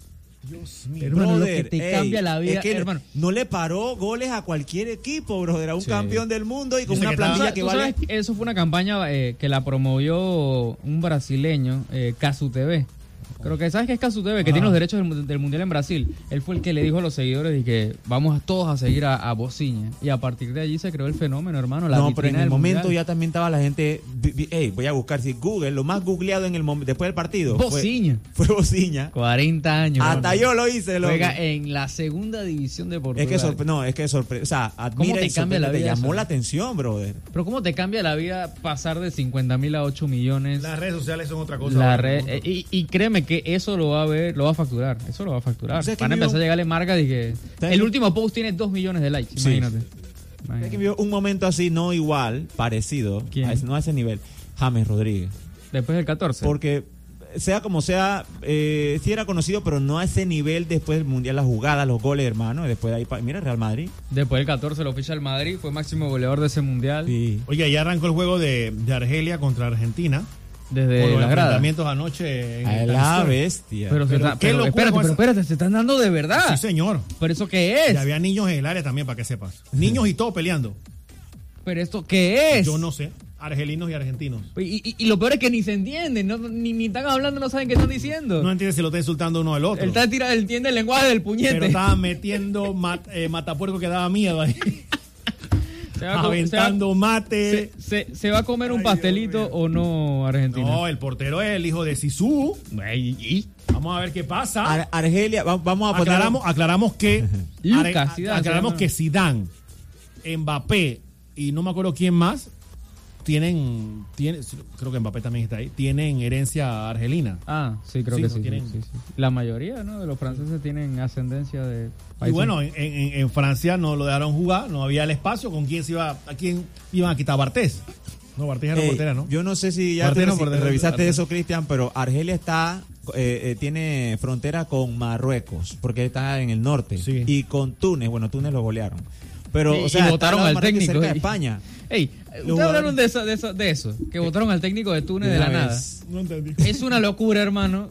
Dios mío. Hermano, lo Brother, que te ey, cambia la vida, es que hermano. no le paró goles a cualquier equipo, brother, a un Sí. campeón del mundo y con Dice una que plantilla estaba- que ¿Tú vale. sabes que eso fue una campaña eh, que la promovió un brasileño, eh, Casu T V. Creo que sabes que es Casu T V, que Ajá. tiene los derechos del, mu- del mundial en Brasil. Él fue el que le dijo a los seguidores de que vamos a todos a seguir a, a Bociña. Y a partir de allí se creó el fenómeno, hermano. La No, pero en vitrina el del momento mundial. ya también estaba la gente. vi- vi- Ey, voy a buscar si Google, lo más googleado en el momento después del partido. fue- Bociña. Fue, Bociña. cuarenta años. Hasta hermano. yo lo hice, loco. Juega en la segunda división de Es Portugal. que sorpre no, es que sorprende. O sea, admira te y cambia la sorprende, te vida llamó eso? la atención, brother. Pero ¿cómo te cambia la vida pasar de cincuenta mil a ocho millones? Las redes sociales son otra cosa. La ahora, red, ¿no? eh, y, y créeme que eso lo va a ver, lo va a facturar. Eso lo va a facturar. O sea, que Van a vivo- empezar a llegarle marcas de que ¿Sabes el que- último post tiene dos millones de likes. Sí. Imagínate. Es Imagínate. que vio un momento así, no igual, parecido, ¿Quién? a ese- no a ese nivel. James Rodríguez. Después del catorce. Porque, sea como sea, eh, sí era conocido, pero no a ese nivel después del Mundial, las jugadas, los goles, hermano. Y después de ahí, pa- mira, Real Madrid. Después del catorce lo ficha el Madrid. Fue máximo goleador de ese mundial. Sí. Oye, ya arrancó el juego de, de Argelia contra Argentina. Desde por los la grada. enfrentamientos anoche en A el la Times Square. bestia. Pero, se Pero está- qué pero locura espérate, con pero esa- espérate, se están dando de verdad. Sí, señor. ¿Pero eso qué es? Y había niños en el área también, para que sepas. Niños y todo peleando. ¿Pero esto qué es? Yo no sé. Argelinos y argentinos. Y, y- y lo peor es que ni se entienden, no, ni, ni están hablando, no saben qué están diciendo. No entiendes si lo está insultando uno al otro. Él está tirando, él entiende el lenguaje del puñete. Pero estaba metiendo mat- eh, matapuerco que daba miedo ahí. Se va a co- Aventando mate. se, se- se va a comer un Ay, pastelito Dios mío. o no, Argentina? No, el portero es el hijo de Sisu. Ay, y- Vamos a ver qué pasa. Ar- Argelia, va- vamos a poner. Aclaramos, aclaramos que Lucas, Are- Zidane, aclaramos se llama. que Zidane, Mbappé y no me acuerdo quién más tienen, tienen creo que Mbappé también está ahí, tienen herencia argelina. Ah, sí, creo Sí, que no sí, tienen- sí, sí, sí. La mayoría, ¿no? De los franceses tienen ascendencia de Y países. bueno, en, en- en Francia no lo dejaron jugar, no había el espacio. ¿Con quién se iba? ¿A quién iban a quitar? Bartés. No, Bartés era Ey, portera, ¿no? Yo no sé si ya Portero, te- si portero, revisaste portero. eso, Cristian, pero Argelia está eh, eh, tiene frontera con Marruecos, porque está en el norte, Sí. y con Túnez. Bueno, Túnez lo golearon. Pero, Y- o sea, y está votaron al lado de al Marruecos y técnico. cerca de y- España. Ey, Los ustedes jugadores- hablaron de eso, de eso, de eso, que votaron al técnico de Túnez de, la una nada. vez. No entendí. Es una locura, hermano,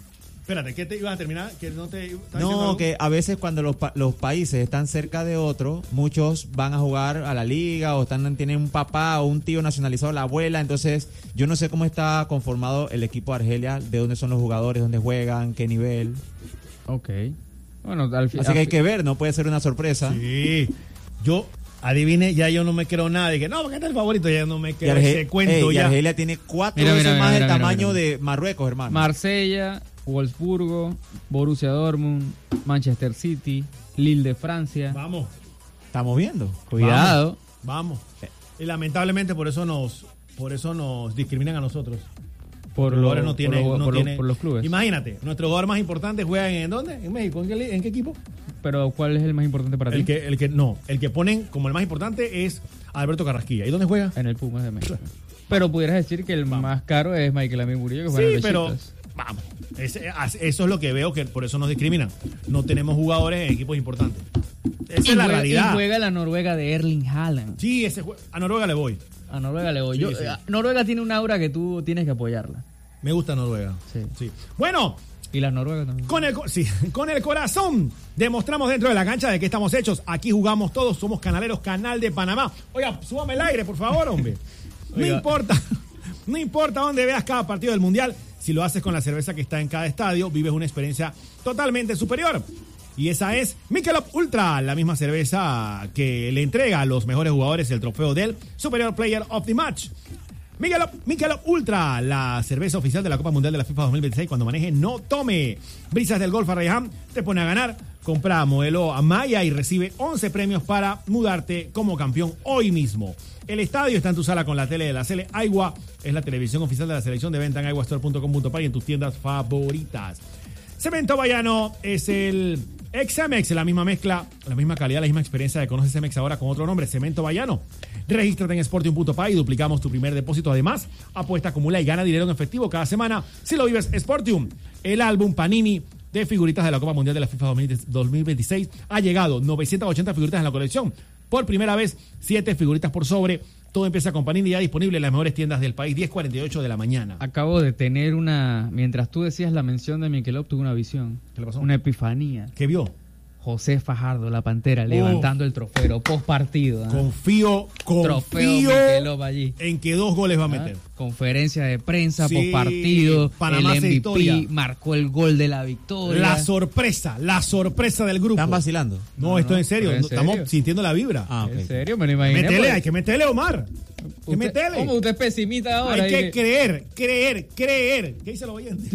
Espérate, ¿qué te ibas a terminar? Que no te ¿estás No, diciendo que a veces cuando los, pa- los países están cerca de otros, muchos van a jugar a la liga o están tienen un papá o un tío nacionalizado, la abuela. Entonces, yo no sé cómo está conformado el equipo de Argelia, de dónde son los jugadores, dónde juegan, qué nivel. Ok. Bueno, al fin. Así que hay que ver, no puede ser una sorpresa. algo? Sí. Yo, adivine, ya yo no me creo nada. Dije, no, porque este es el favorito, ya no me Y, creo Arge- ese cuento Ey, y ya. Argelia tiene cuatro Mira, veces mira, más mira, el mira, tamaño mira. de Marruecos, hermano. Marsella, Wolfsburgo, Borussia Dortmund, Manchester City, Lille de Francia. Vamos, Estamos viendo. Cuidado. vamos. Y lamentablemente por eso nos, por eso nos discriminan a nosotros. Por, Los lo- jugadores no por tienen, lo- no por lo- tienen- por los clubes. Imagínate, nuestro jugador más importante juega en ¿dónde? En México. ¿En qué, li- en qué equipo? Pero ¿cuál es el más importante para El ti? que, el que, no, el que ponen como el más importante es Alberto Carrasquilla. ¿Y dónde juega? En el Pumas de México. Pero pudieras decir que el más caro es Michael Amir Murillo, que Sí, juega en el pero Besiktas. vamos. Ese- eso es lo que veo que por eso nos discriminan. No tenemos jugadores en equipos importantes. Esa Y es la juega- realidad. Y juega la Noruega de Erling Haaland. Sí, ese jue- a Noruega le voy. A Noruega le voy. Sí, Yo, sí. eh, Noruega tiene un aura que tú tienes que apoyarla. Me gusta Noruega. Sí. Sí. Bueno, Y la Noruega también. con el, co- sí, con el corazón demostramos dentro de la cancha de qué estamos hechos. Aquí jugamos todos, somos canaleros, Canal de Panamá. Oiga, súbame el aire, por favor, hombre. No Oiga. importa, no importa dónde veas cada partido del Mundial, si lo haces con la cerveza que está en cada estadio, vives una experiencia totalmente superior. Y esa es Michelob Ultra, la misma cerveza que le entrega a los mejores jugadores el trofeo del Superior Player of the Match. Michelob, Michelob Ultra, la cerveza oficial de la Copa Mundial de la FIFA dos mil veintiséis. Cuando maneje, no tome. Brisas del Golf Arraiján te pone a ganar. Compra modelo Amaya y recibe once premios para mudarte como campeón hoy mismo. El estadio está en tu sala con la tele de la Cele. Aigua es la televisión oficial de la selección de venta en aiguastore punto com punto pe y en tus tiendas favoritas. Cemento Bayano es el Examex, la misma mezcla, la misma calidad, la misma experiencia de conocer Cemex ahora con otro nombre, Cemento Bayano. Regístrate en sportium punto pe y duplicamos tu primer depósito. Además, apuesta, acumula y gana dinero en efectivo cada semana si lo vives Sportium. El álbum Panini de figuritas de la Copa Mundial de la FIFA dos mil veintiséis ha llegado. novecientas ochenta figuritas en la colección. Por primera vez, siete figuritas por sobre. Todo empieza con Panini ya disponible en las mejores tiendas del país, diez cuarenta y ocho de la mañana. Acabo de tener una... Mientras tú decías la mención de Michelob, tuve una visión. ¿Qué le pasó? Una epifanía. ¿Qué vio? José Fajardo, la Pantera, levantando el trofeo post partido. ¿ah? Confío, Trofeo confío Michelob allí. en que dos goles va a ¿Ah? meter. Conferencia de prensa, Sí, post partido, Panamá el hace M V historia. P, marcó el gol de la victoria. La sorpresa, la sorpresa del grupo. ¿Están vacilando? No, No, esto no, es en serio. pero en no, Estamos serio. sintiendo la vibra. Ah, ok. ¿En serio? Me lo imaginé. Métele, pues. hay que meterle, Omar. Hay que Usted- meterle. ¿Cómo usted es pesimista ahora? Hay que Y- creer, creer, creer. ¿Qué dice el oyente?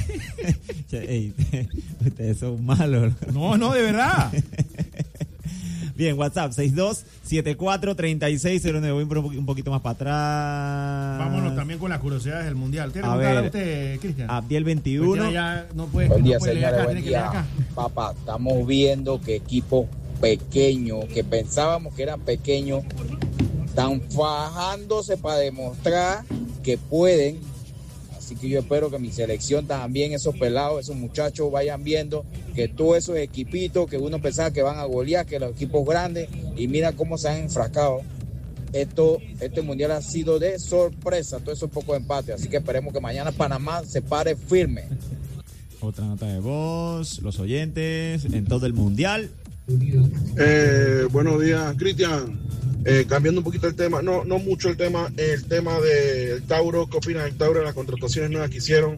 Che, ey, ustedes son malos. No, no, de verdad. Bien, WhatsApp seis dos siete cuatro tres seis cero nueve. Voy un po- un poquito más para atrás. Vámonos también con las curiosidades del mundial. ¿Tiene A que contar ver. usted, Cristian? Abdiel Pues veintiuno. ya, ya no puede, Buen no día, puede leer señores, acá, buen tiene que leer día. acá. Papá, estamos viendo que equipos pequeños, que pensábamos que eran pequeños, están fajándose para demostrar que pueden. Así que yo espero que mi selección también, esos pelados, esos muchachos vayan viendo que todos esos equipitos que uno pensaba que van a golear, que los equipos grandes, y mira cómo se han enfrascado. Esto, este mundial ha sido de sorpresa, todo eso es poco de empate, así que esperemos que mañana Panamá se pare firme. Otra nota de voz, los oyentes, en todo el mundial. Eh, buenos días, Cristian. Eh, cambiando un poquito el tema, no no mucho el tema, el tema del Tauro. ¿Qué opinas del Tauro de las contrataciones nuevas que hicieron?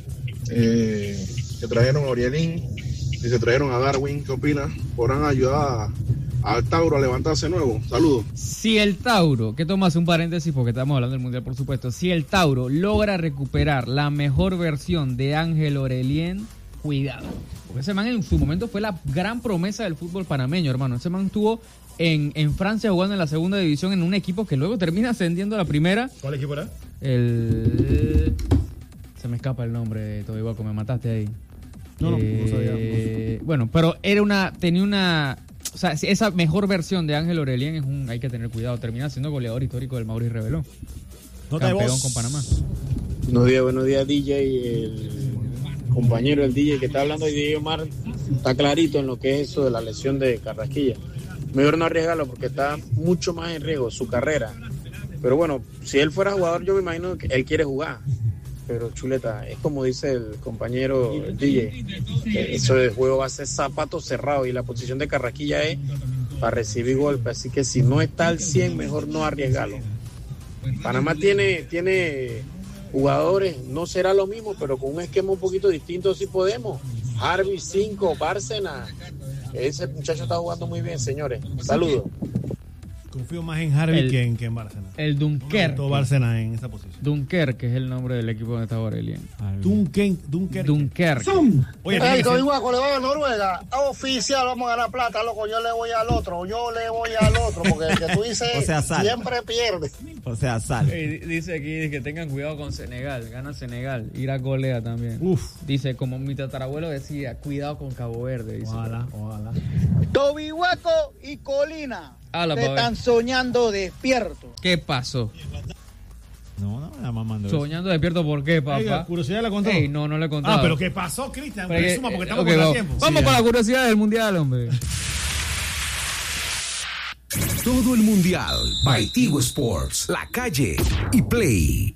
Eh, que trajeron a Orielín y se trajeron a Darwin. ¿Qué opinas? ¿Podrán ayudar a- al Tauro a levantarse nuevo? Saludos. Si el Tauro, que tomas un paréntesis porque estamos hablando del Mundial, por supuesto, si el Tauro logra recuperar la mejor versión de Ángel Orelien, cuidado. Porque ese man en su momento fue la gran promesa del fútbol panameño, hermano. Ese man estuvo en, en Francia jugando en la segunda división en un equipo que luego termina ascendiendo a la primera. ¿Cuál equipo era? El... Se me escapa el nombre, Tobibaco, me mataste ahí. No, no, no Eh, sabía. Bueno, pero era una, tenía una, o sea, esa mejor versión de Ángel Orelien es un, hay que tener cuidado, termina siendo goleador histórico del Mauricio Rebelón. Nota de Campeón voz. con Panamá. Buenos días, buenos días, D J. El compañero del D J que está hablando hoy, D J Omar, está clarito en lo que es eso de la lesión de Carrasquilla. Mejor no arriesgarlo porque está mucho más en riesgo su carrera. Pero bueno, si él fuera jugador, yo me imagino que él quiere jugar. pero Chuleta, es como dice el compañero el D J, que eso del juego va a ser zapato cerrado y la posición de Carrasquilla es para recibir golpes, así que si no está al cien, mejor no arriesgarlo. Panamá tiene, tiene jugadores, no será lo mismo, pero con un esquema un poquito distinto sí podemos. Harvey, cinco, Bárcena, ese muchacho está jugando muy bien, señores. Saludos. Confío más en Harvey El- que en, que en Bárcena. El Dunkerque. Todo Bárcena en esa posición. Dunkerque es el nombre del equipo donde está Aurelien. Dunkerque. Dunkerque. Dunkerque. Oye, Ey, tiene que ser- Iguaco, le va a Noruega. Oficial, vamos a ganar plata, loco. Yo le voy al otro. Yo le voy al otro. Porque el que tú dices O sea, sal. siempre pierde. O sea, sal. Ey, dice aquí que tengan cuidado con Senegal. Gana Senegal. Irak golea también. Uf. Dice, como mi tatarabuelo decía, cuidado con Cabo Verde. Dice. Ojalá, ojalá. Tobihueco y Colina Habla, te pa' ver. están soñando despierto. ¿Qué pasó? No, no, nada más mando eso. Soñando despierto, ¿por qué, papá? Oiga, curiosidad la contó. Ey, no, no le he contado. Ah, pero ¿qué pasó, Cristian? Pero que- Resuma, porque estamos ok, con el vamos. tiempo. Vamos Sí, con ya. la curiosidad del mundial, hombre. Todo el mundial by Tigo Sports, La Calle y Play.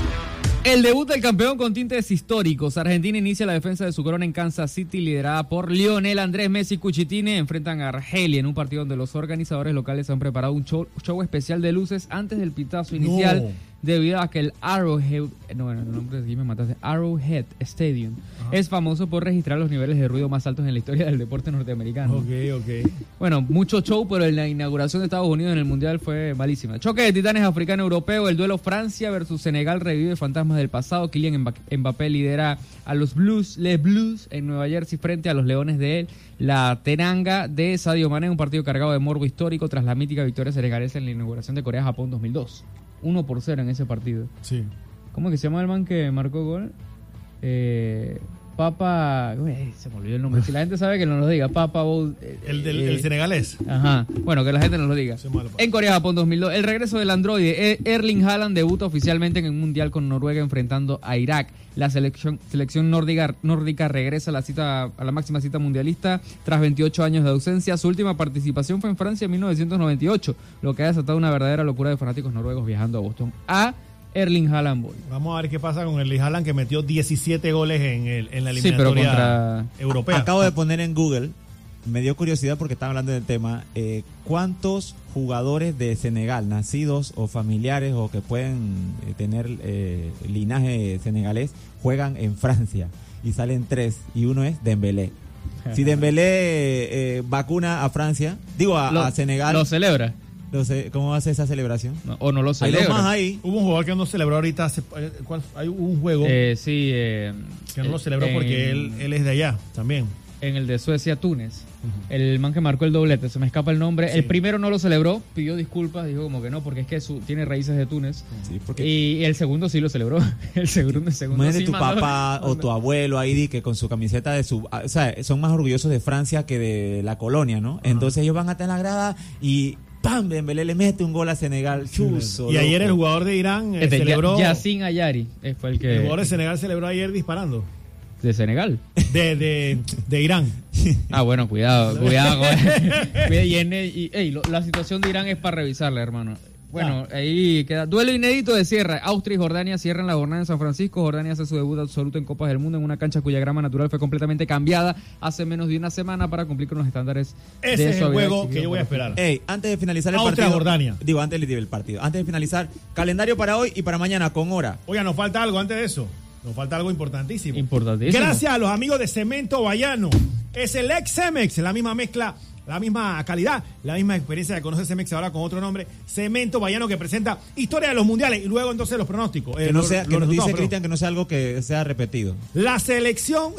El debut del campeón con tintes históricos. Argentina inicia la defensa de su corona en Kansas City, liderada por Lionel Andrés Messi y Cuchitini. Enfrentan a Argelia en un partido donde los organizadores locales han preparado un show, show especial de luces antes del pitazo inicial, No. debido a que el Arrowhead, no, bueno, el nombre de aquí me mataste, Arrowhead Stadium, es famoso por registrar los niveles de ruido más altos en la historia del deporte norteamericano. Ok, ok. Bueno, mucho show, pero en la inauguración de Estados Unidos en el Mundial fue malísima. Choque de titanes africano-europeo, el duelo Francia versus Senegal revive fantasmas del pasado. Kylian Mba- Mbappé lidera a los Blues, les Blues, en Nueva Jersey frente a los Leones de la Teranga de Sadio Mané, un partido cargado de morbo histórico tras la mítica victoria senegalesa en la inauguración de Corea-Japón dos mil dos. uno por cero en ese partido. Sí. ¿Cómo es que se llama el man que marcó gol? Eh, Papa... Uy, se me olvidó el nombre. Si la gente sabe, que nos lo diga. Papa... Bowl, eh, El del eh, el senegalés. Ajá. Bueno, que la gente nos lo diga. Soy malo, pa. En Corea-Japón dos mil dos, el regreso del androide. E- Erling Haaland debuta oficialmente en el Mundial con Noruega enfrentando a Irak. La selección, selección nórdica, nórdica regresa a la cita a la máxima cita mundialista tras veintiocho años de ausencia. Su última participación fue en Francia en mil novecientos noventa y ocho, lo que ha desatado una verdadera locura de fanáticos noruegos viajando a Boston. A Erling Haaland Boy. Vamos a ver qué pasa con Erling Haaland, que metió diecisiete goles en, el, en la Sí, pero eliminatoria contra- europea. Acabo de poner en Google, me dio curiosidad porque estaba hablando del tema, eh, ¿cuántos jugadores de Senegal, nacidos o familiares o que pueden eh, tener eh, linaje senegalés, juegan en Francia? Y salen tres, y uno es Dembélé. Si Dembélé eh, vacuna a Francia, digo a, Lo- a Senegal, ¿Lo celebra? no sé, ¿cómo hace esa celebración? No, ¿O no lo Hay celebra? dos más ahí. Hubo un jugador que no celebró ahorita. hace- eh, ¿cuál? Hay un juego Eh, sí. Eh, que no lo celebró en- porque él, él es de allá también. En el de Suecia-Túnez. El man que marcó el doblete, se me escapa el nombre. Sí. El primero no lo celebró, pidió disculpas, dijo como que no, porque es que su, tiene raíces de Túnez. Sí, porque Y el segundo sí lo celebró. El segundo, el segundo imagínate sí tu mandó- papá o tu abuelo ahí di que con su camiseta de su, o sea, son más orgullosos de Francia que de la colonia, ¿no? Entonces ellos van a tener la grada y ¡pam! Dembélé le mete un gol a Senegal, chuzo. Y ayer el loco. jugador de Irán eh, Este, celebró. Ya- Yacine Ayari eh, fue el que... El jugador de Senegal celebró ayer disparando. de Senegal. De, de, de Irán. Ah, bueno, cuidado, cuidado. Cuida- y en- y- ey, lo- la situación de Irán es para revisarla, hermano. Bueno, ahí queda. Duelo inédito de cierre. Austria y Jordania cierran la jornada en San Francisco. Jordania hace su debut absoluto en Copas del Mundo en una cancha cuya grama natural fue completamente cambiada hace menos de una semana para cumplir con los estándares Ese de es el suavidad juego exigidos que yo voy a por los esperar. Ey, antes de finalizar el Austria, partido. Jordania. Digo, antes del partido. Antes de finalizar, calendario para hoy y para mañana con hora. Oiga, nos falta algo antes de eso. Nos falta algo importantísimo. Importantísimo. Gracias a los amigos de Cemento Bayano. Es el ex Cemex, la misma mezcla, la misma calidad, la misma experiencia de conocer Cemex ahora con otro nombre. Cemento Bayano, que presenta historia de los mundiales y luego entonces los pronósticos. Que Eh, no los- sea, los que nos resultados, dice perdón. Cristian que no sea algo que sea repetido. La selección,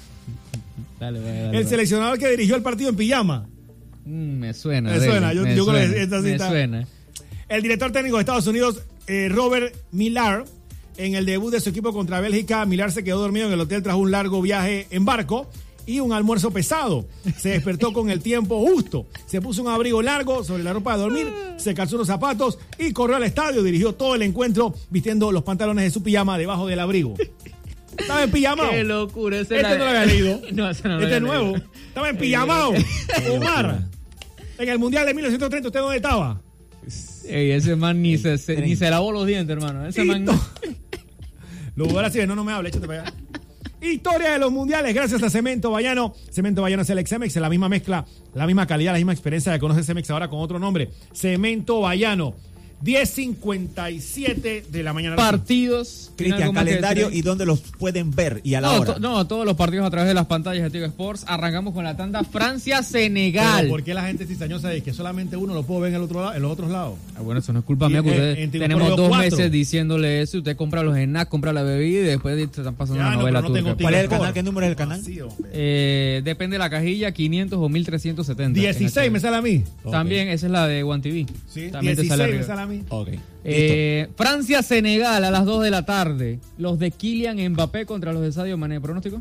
Dale, dale, dale, el dale. seleccionador que dirigió el partido en pijama. Mm, me suena. Me dale, suena, yo- me yo creo que suena, esta sí me está- suena. El director técnico de Estados Unidos, eh, Robert Millar, en el debut de su equipo contra Bélgica, Millar se quedó dormido en el hotel tras un largo viaje en barco y un almuerzo pesado. Se despertó con el tiempo justo. Se puso un abrigo largo sobre la ropa de dormir, se calzó unos zapatos y corrió al estadio. Dirigió todo el encuentro vistiendo los pantalones de su pijama debajo del abrigo. Estaba en pijamao. Qué locura. Ese Este no lo había leído. No, ese no lo Este había nuevo. leído. Estaba en pijamao. Omar. En el Mundial de mil novecientos treinta, ¿usted dónde estaba? Ey, ese man ni se, se- ni se lavó los dientes, hermano. Ese man. Lo ahora sí, no, no me hable, échate para allá. Historia de los mundiales, gracias a Cemento Bayano. Cemento Bayano es el Cemex, la misma mezcla, la misma calidad, la misma experiencia que conoce Cemex ahora con otro nombre. Cemento Bayano. diez cincuenta y siete de la mañana. Partidos. Cristian, calendario y dónde los pueden ver y a la no, hora. To, no, todos los partidos a través de las pantallas de Tigo Sports. Arrancamos con la tanda Francia-Senegal. Pero ¿por qué la gente cizañosa dice que solamente uno lo puede ver en, el otro lado, en los otros lados? Ah, bueno, eso no es culpa mía, que ustedes tenemos dos cuatro. meses diciéndole eso. Usted compra los snacks, compra la bebida y después te están pasando ya, una no, novela no turca. ¿Cuál es el canal? ¿Qué número es el canal? Sí, eh, depende de la cajilla, quinientos o mil trescientos setenta. dieciséis me sale a mí. También, okay. Esa es la de One T V. Sí, También dieciséis te sale me sale a mí. Ok. Eh, Francia-Senegal a las dos de la tarde. Los de Kylian Mbappé contra los de Sadio Mané. ¿Pronóstico?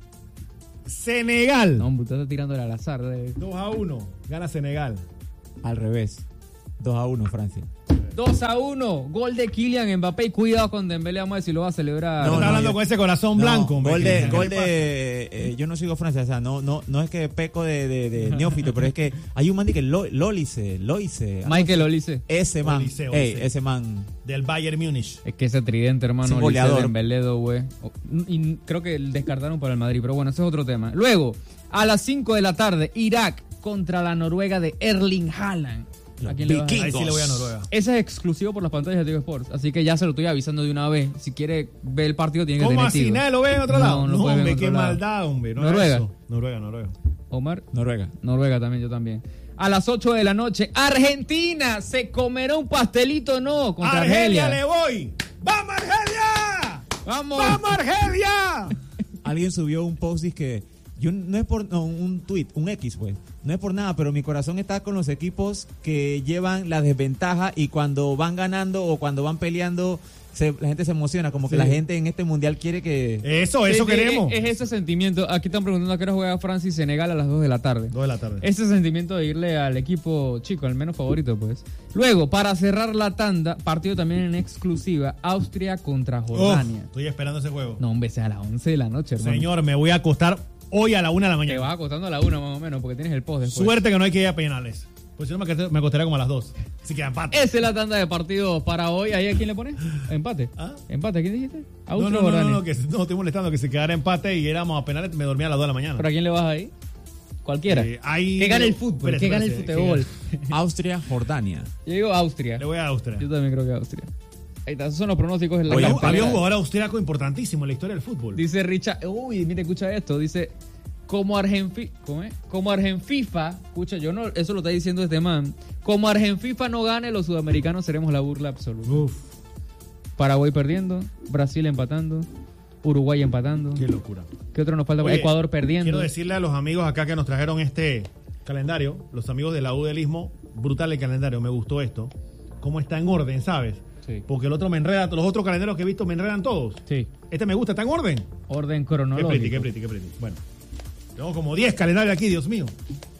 Senegal. No, usted está tirándole al azar. De... dos a uno. Gana Senegal. Al revés. dos a uno Francia. dos a uno. Gol de Kylian Mbappé. Y cuidado con Dembélé. Vamos a ver si lo va a celebrar. No, no, está hablando yo, con ese corazón no, blanco. Gol de... Gol de eh, yo no sigo Francia. O sea, no, no, no es que peco de, de, de neófito, pero es que hay un man que lo, Lolice, Loice. Michael Lolice. Ese man. Olice, Olice. Ey, ese man. Del Bayern Múnich. Es que ese tridente, hermano. Es goleador. Dembélé, güey. Y creo que descartaron para el Madrid. Pero bueno, ese es otro tema. Luego, a las cinco de la tarde, Irak contra la Noruega de Erling Haaland. ¿A quién le vas a Ahí sí le voy a Noruega. Ese es exclusivo por las pantallas de Tigo Sports. Así que ya se lo estoy avisando de una vez. Si quiere ver el partido, tiene que tener ¿Cómo así? Tigo. ¿Nadie lo ve en otro lado? No, no, no puede ver hombre, en otro qué lado. maldad, hombre. No Noruega. Noruega, Noruega. Omar. Noruega. Noruega también, yo también. A las ocho de la noche, Argentina se comerá un pastelito, no, contra Argelia. Argelia. le voy. ¡Vamos, Argelia! ¡Vamos! ¡Vamos, Argelia! Alguien subió un post y que yo no es por no, un tweet, un X, pues. No es por nada, pero mi corazón está con los equipos que llevan la desventaja y cuando van ganando o cuando van peleando, se, la gente se emociona, como que sí. La gente en este mundial quiere que... Eso, eso sí, queremos. Es, es ese sentimiento. Aquí están preguntando a qué hora juega Francia y Senegal a las dos de la tarde. dos de la tarde. Ese sentimiento de irle al equipo chico, al menos favorito, pues. Luego, para cerrar la tanda, partido también en exclusiva, Austria contra Jordania. Oh, estoy esperando ese juego. No, hombre, sea a las once de la noche, hermano. Señor, me voy a acostar hoy a la una de la mañana. Te vas acostando a la una más o menos, porque tienes el post después. Suerte que no hay que ir a penales. Pues si no, me acostaría como a las dos. Así que empate. Esa es la tanda de partidos para hoy. ¿Ahí a quién le pones? Empate. ¿Ah? ¿Empate? ¿A quién dijiste? No, no, no, no, no, que no estoy molestando que se quedara empate y éramos a penales, me dormía a las dos de la mañana. ¿Pero a quién le vas ahí? Cualquiera. Eh, ahí... Que gane el fútbol, espérate, que gane el fútbol. Austria, Jordania. Yo digo Austria. Le voy a Austria. Yo también creo que Austria. Ahí está, esos son los pronósticos. En la Oye, había un jugador austriaco importantísimo en la historia del fútbol. Dice Richard, uy, mira, escucha esto, dice... Como Argenfi, ¿cómo es? Como Argenfifa, escucha, yo no, eso lo está diciendo este man. Como Argenfifa no gane, los sudamericanos seremos la burla absoluta. Uf. Paraguay perdiendo, Brasil empatando, Uruguay empatando. Qué locura. ¿Qué otro nos falta? Oye, Ecuador perdiendo. Quiero decirle a los amigos acá que nos trajeron este calendario, los amigos de la U del Istmo, brutal el calendario, me gustó esto. Cómo está en orden, ¿sabes? Sí. Porque el otro me enreda, los otros calendarios que he visto me enredan todos. Sí. Este me gusta, está en orden. Orden cronológico. Qué pretty, qué pretty, qué pretty. Bueno. Tengo como diez calendarios aquí, Dios mío.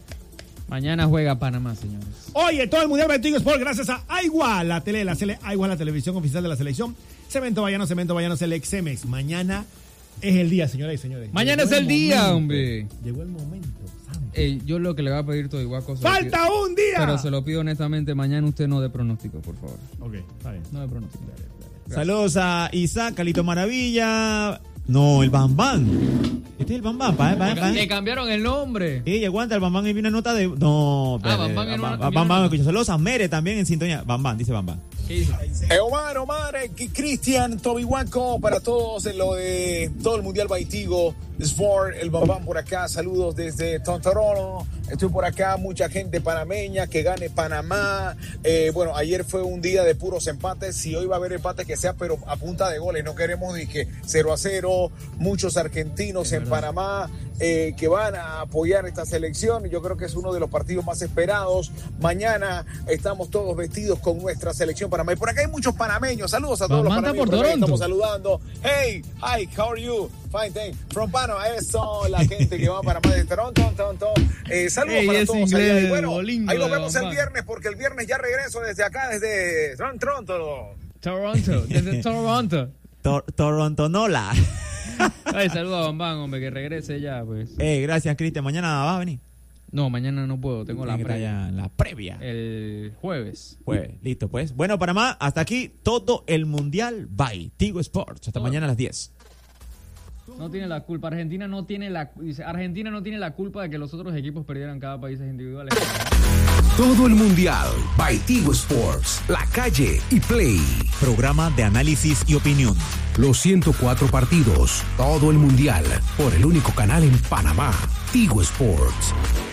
Mañana juega Panamá, señores. Oye, todo el Mundial de Tigo Sport gracias a Aigua, la tele, la tele, Aigua, la televisión oficial de la selección. Cemento Bayano, Cemento Bayano, Cemex. Mañana es el día, señoras y señores. Mañana Llegó es el, el día, hombre. Llegó el momento, ¿sabes? Ey, yo lo que le voy a pedir todo igual cosa. ¡Falta que, un día! Pero se lo pido honestamente, mañana usted no dé pronóstico, por favor. Ok, está bien. No dé pronóstico. Dale, dale. Saludos a Isaac, Calito Maravilla. No, el Bambán. Este es el Bambán. Pa, pa, pa. Le cambiaron el nombre. Sí, aguanta, el Bambán y vi una nota de... No, ah, Bambán en una, Bambán, Bambán, escucha. Saludos a Mere también en sintonía. Bambán, dice Bambán. Eh, Omar, Omar, eh, Cristian, Toby Huanco, para todos en lo de todo el Mundial Baitigo Sport, el Bambán por acá, saludos desde Tontorolo, estoy por acá, mucha gente panameña, que gane Panamá, eh, bueno, ayer fue un día de puros empates, si hoy va a haber empates que sea, pero a punta de goles, no queremos dije cero a cero, muchos argentinos es en verdad. Panamá eh, que van a apoyar esta selección, yo creo que es uno de los partidos más esperados, mañana estamos todos vestidos con nuestra selección Panamá, y por acá hay muchos panameños, saludos a todos los panameños, por Toronto. Estamos saludando, hey, hi, how are you? Fine, thank you. From Panama, eso, la gente que va para Panamá de Toronto, Toronto. Eh, saludos hey, para todos allá. Y bueno, ahí nos vemos el viernes, porque el viernes ya regreso desde acá, desde Toronto. Toronto, desde Toronto. Tor Toronto Nola. Ay, saludos a Bambán, hombre, que regrese ya, pues. Eh, gracias, Cristian. Mañana vas a venir. No, mañana no puedo, tengo la previa. La previa. El jueves. Jueves, listo pues. Bueno, Panamá, hasta aquí todo el Mundial. Bye. Tigo Sports. Hasta todo. Mañana a las diez. No tiene la culpa. Argentina no tiene la dice, Argentina no tiene la culpa de que los otros equipos perdieran cada país individuales. Todo el Mundial by Tigo Sports, La Calle y Play. Programa de análisis y opinión. Los ciento cuatro partidos, todo el Mundial, por el único canal en Panamá, Tigo Sports.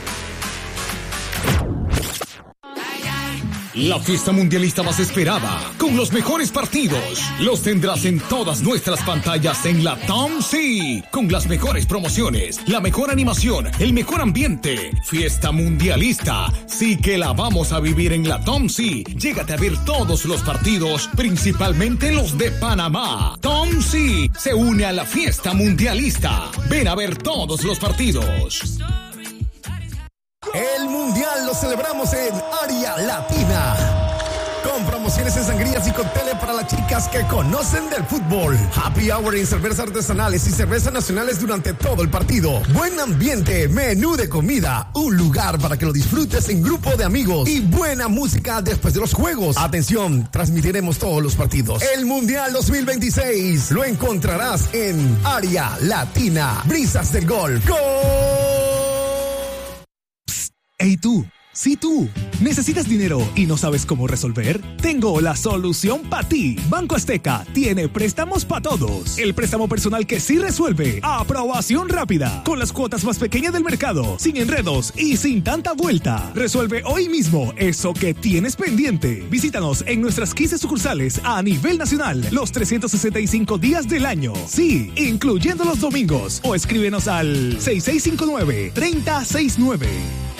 La fiesta mundialista más esperada, con los mejores partidos, los tendrás en todas nuestras pantallas en la T O M C, con las mejores promociones, la mejor animación, el mejor ambiente. Fiesta mundialista, sí que la vamos a vivir en la T O M C. Llégate a ver todos los partidos, principalmente los de Panamá. T O M C se une a la fiesta mundialista. Ven a ver todos los partidos. El Mundial lo celebramos en Área Latina, con promociones en sangrías y cócteles para las chicas que conocen del fútbol. Happy hour en cervezas artesanales y cervezas nacionales durante todo el partido. Buen ambiente, menú de comida, un lugar para que lo disfrutes en grupo de amigos y buena música después de los juegos. Atención, transmitiremos todos los partidos. El Mundial dos mil veintiséis lo encontrarás en Área Latina. Brisas del Golf. ¡Gol! Hey tú, sí tú, ¿necesitas dinero y no sabes cómo resolver? Tengo la solución para ti. Banco Azteca tiene préstamos para todos. El préstamo personal que sí resuelve. Aprobación rápida, con las cuotas más pequeñas del mercado, sin enredos y sin tanta vuelta. Resuelve hoy mismo eso que tienes pendiente. Visítanos en nuestras quince sucursales a nivel nacional, los trescientos sesenta y cinco días del año. Sí, incluyendo los domingos. O escríbenos al seis seis cinco nueve, tres cero seis nueve.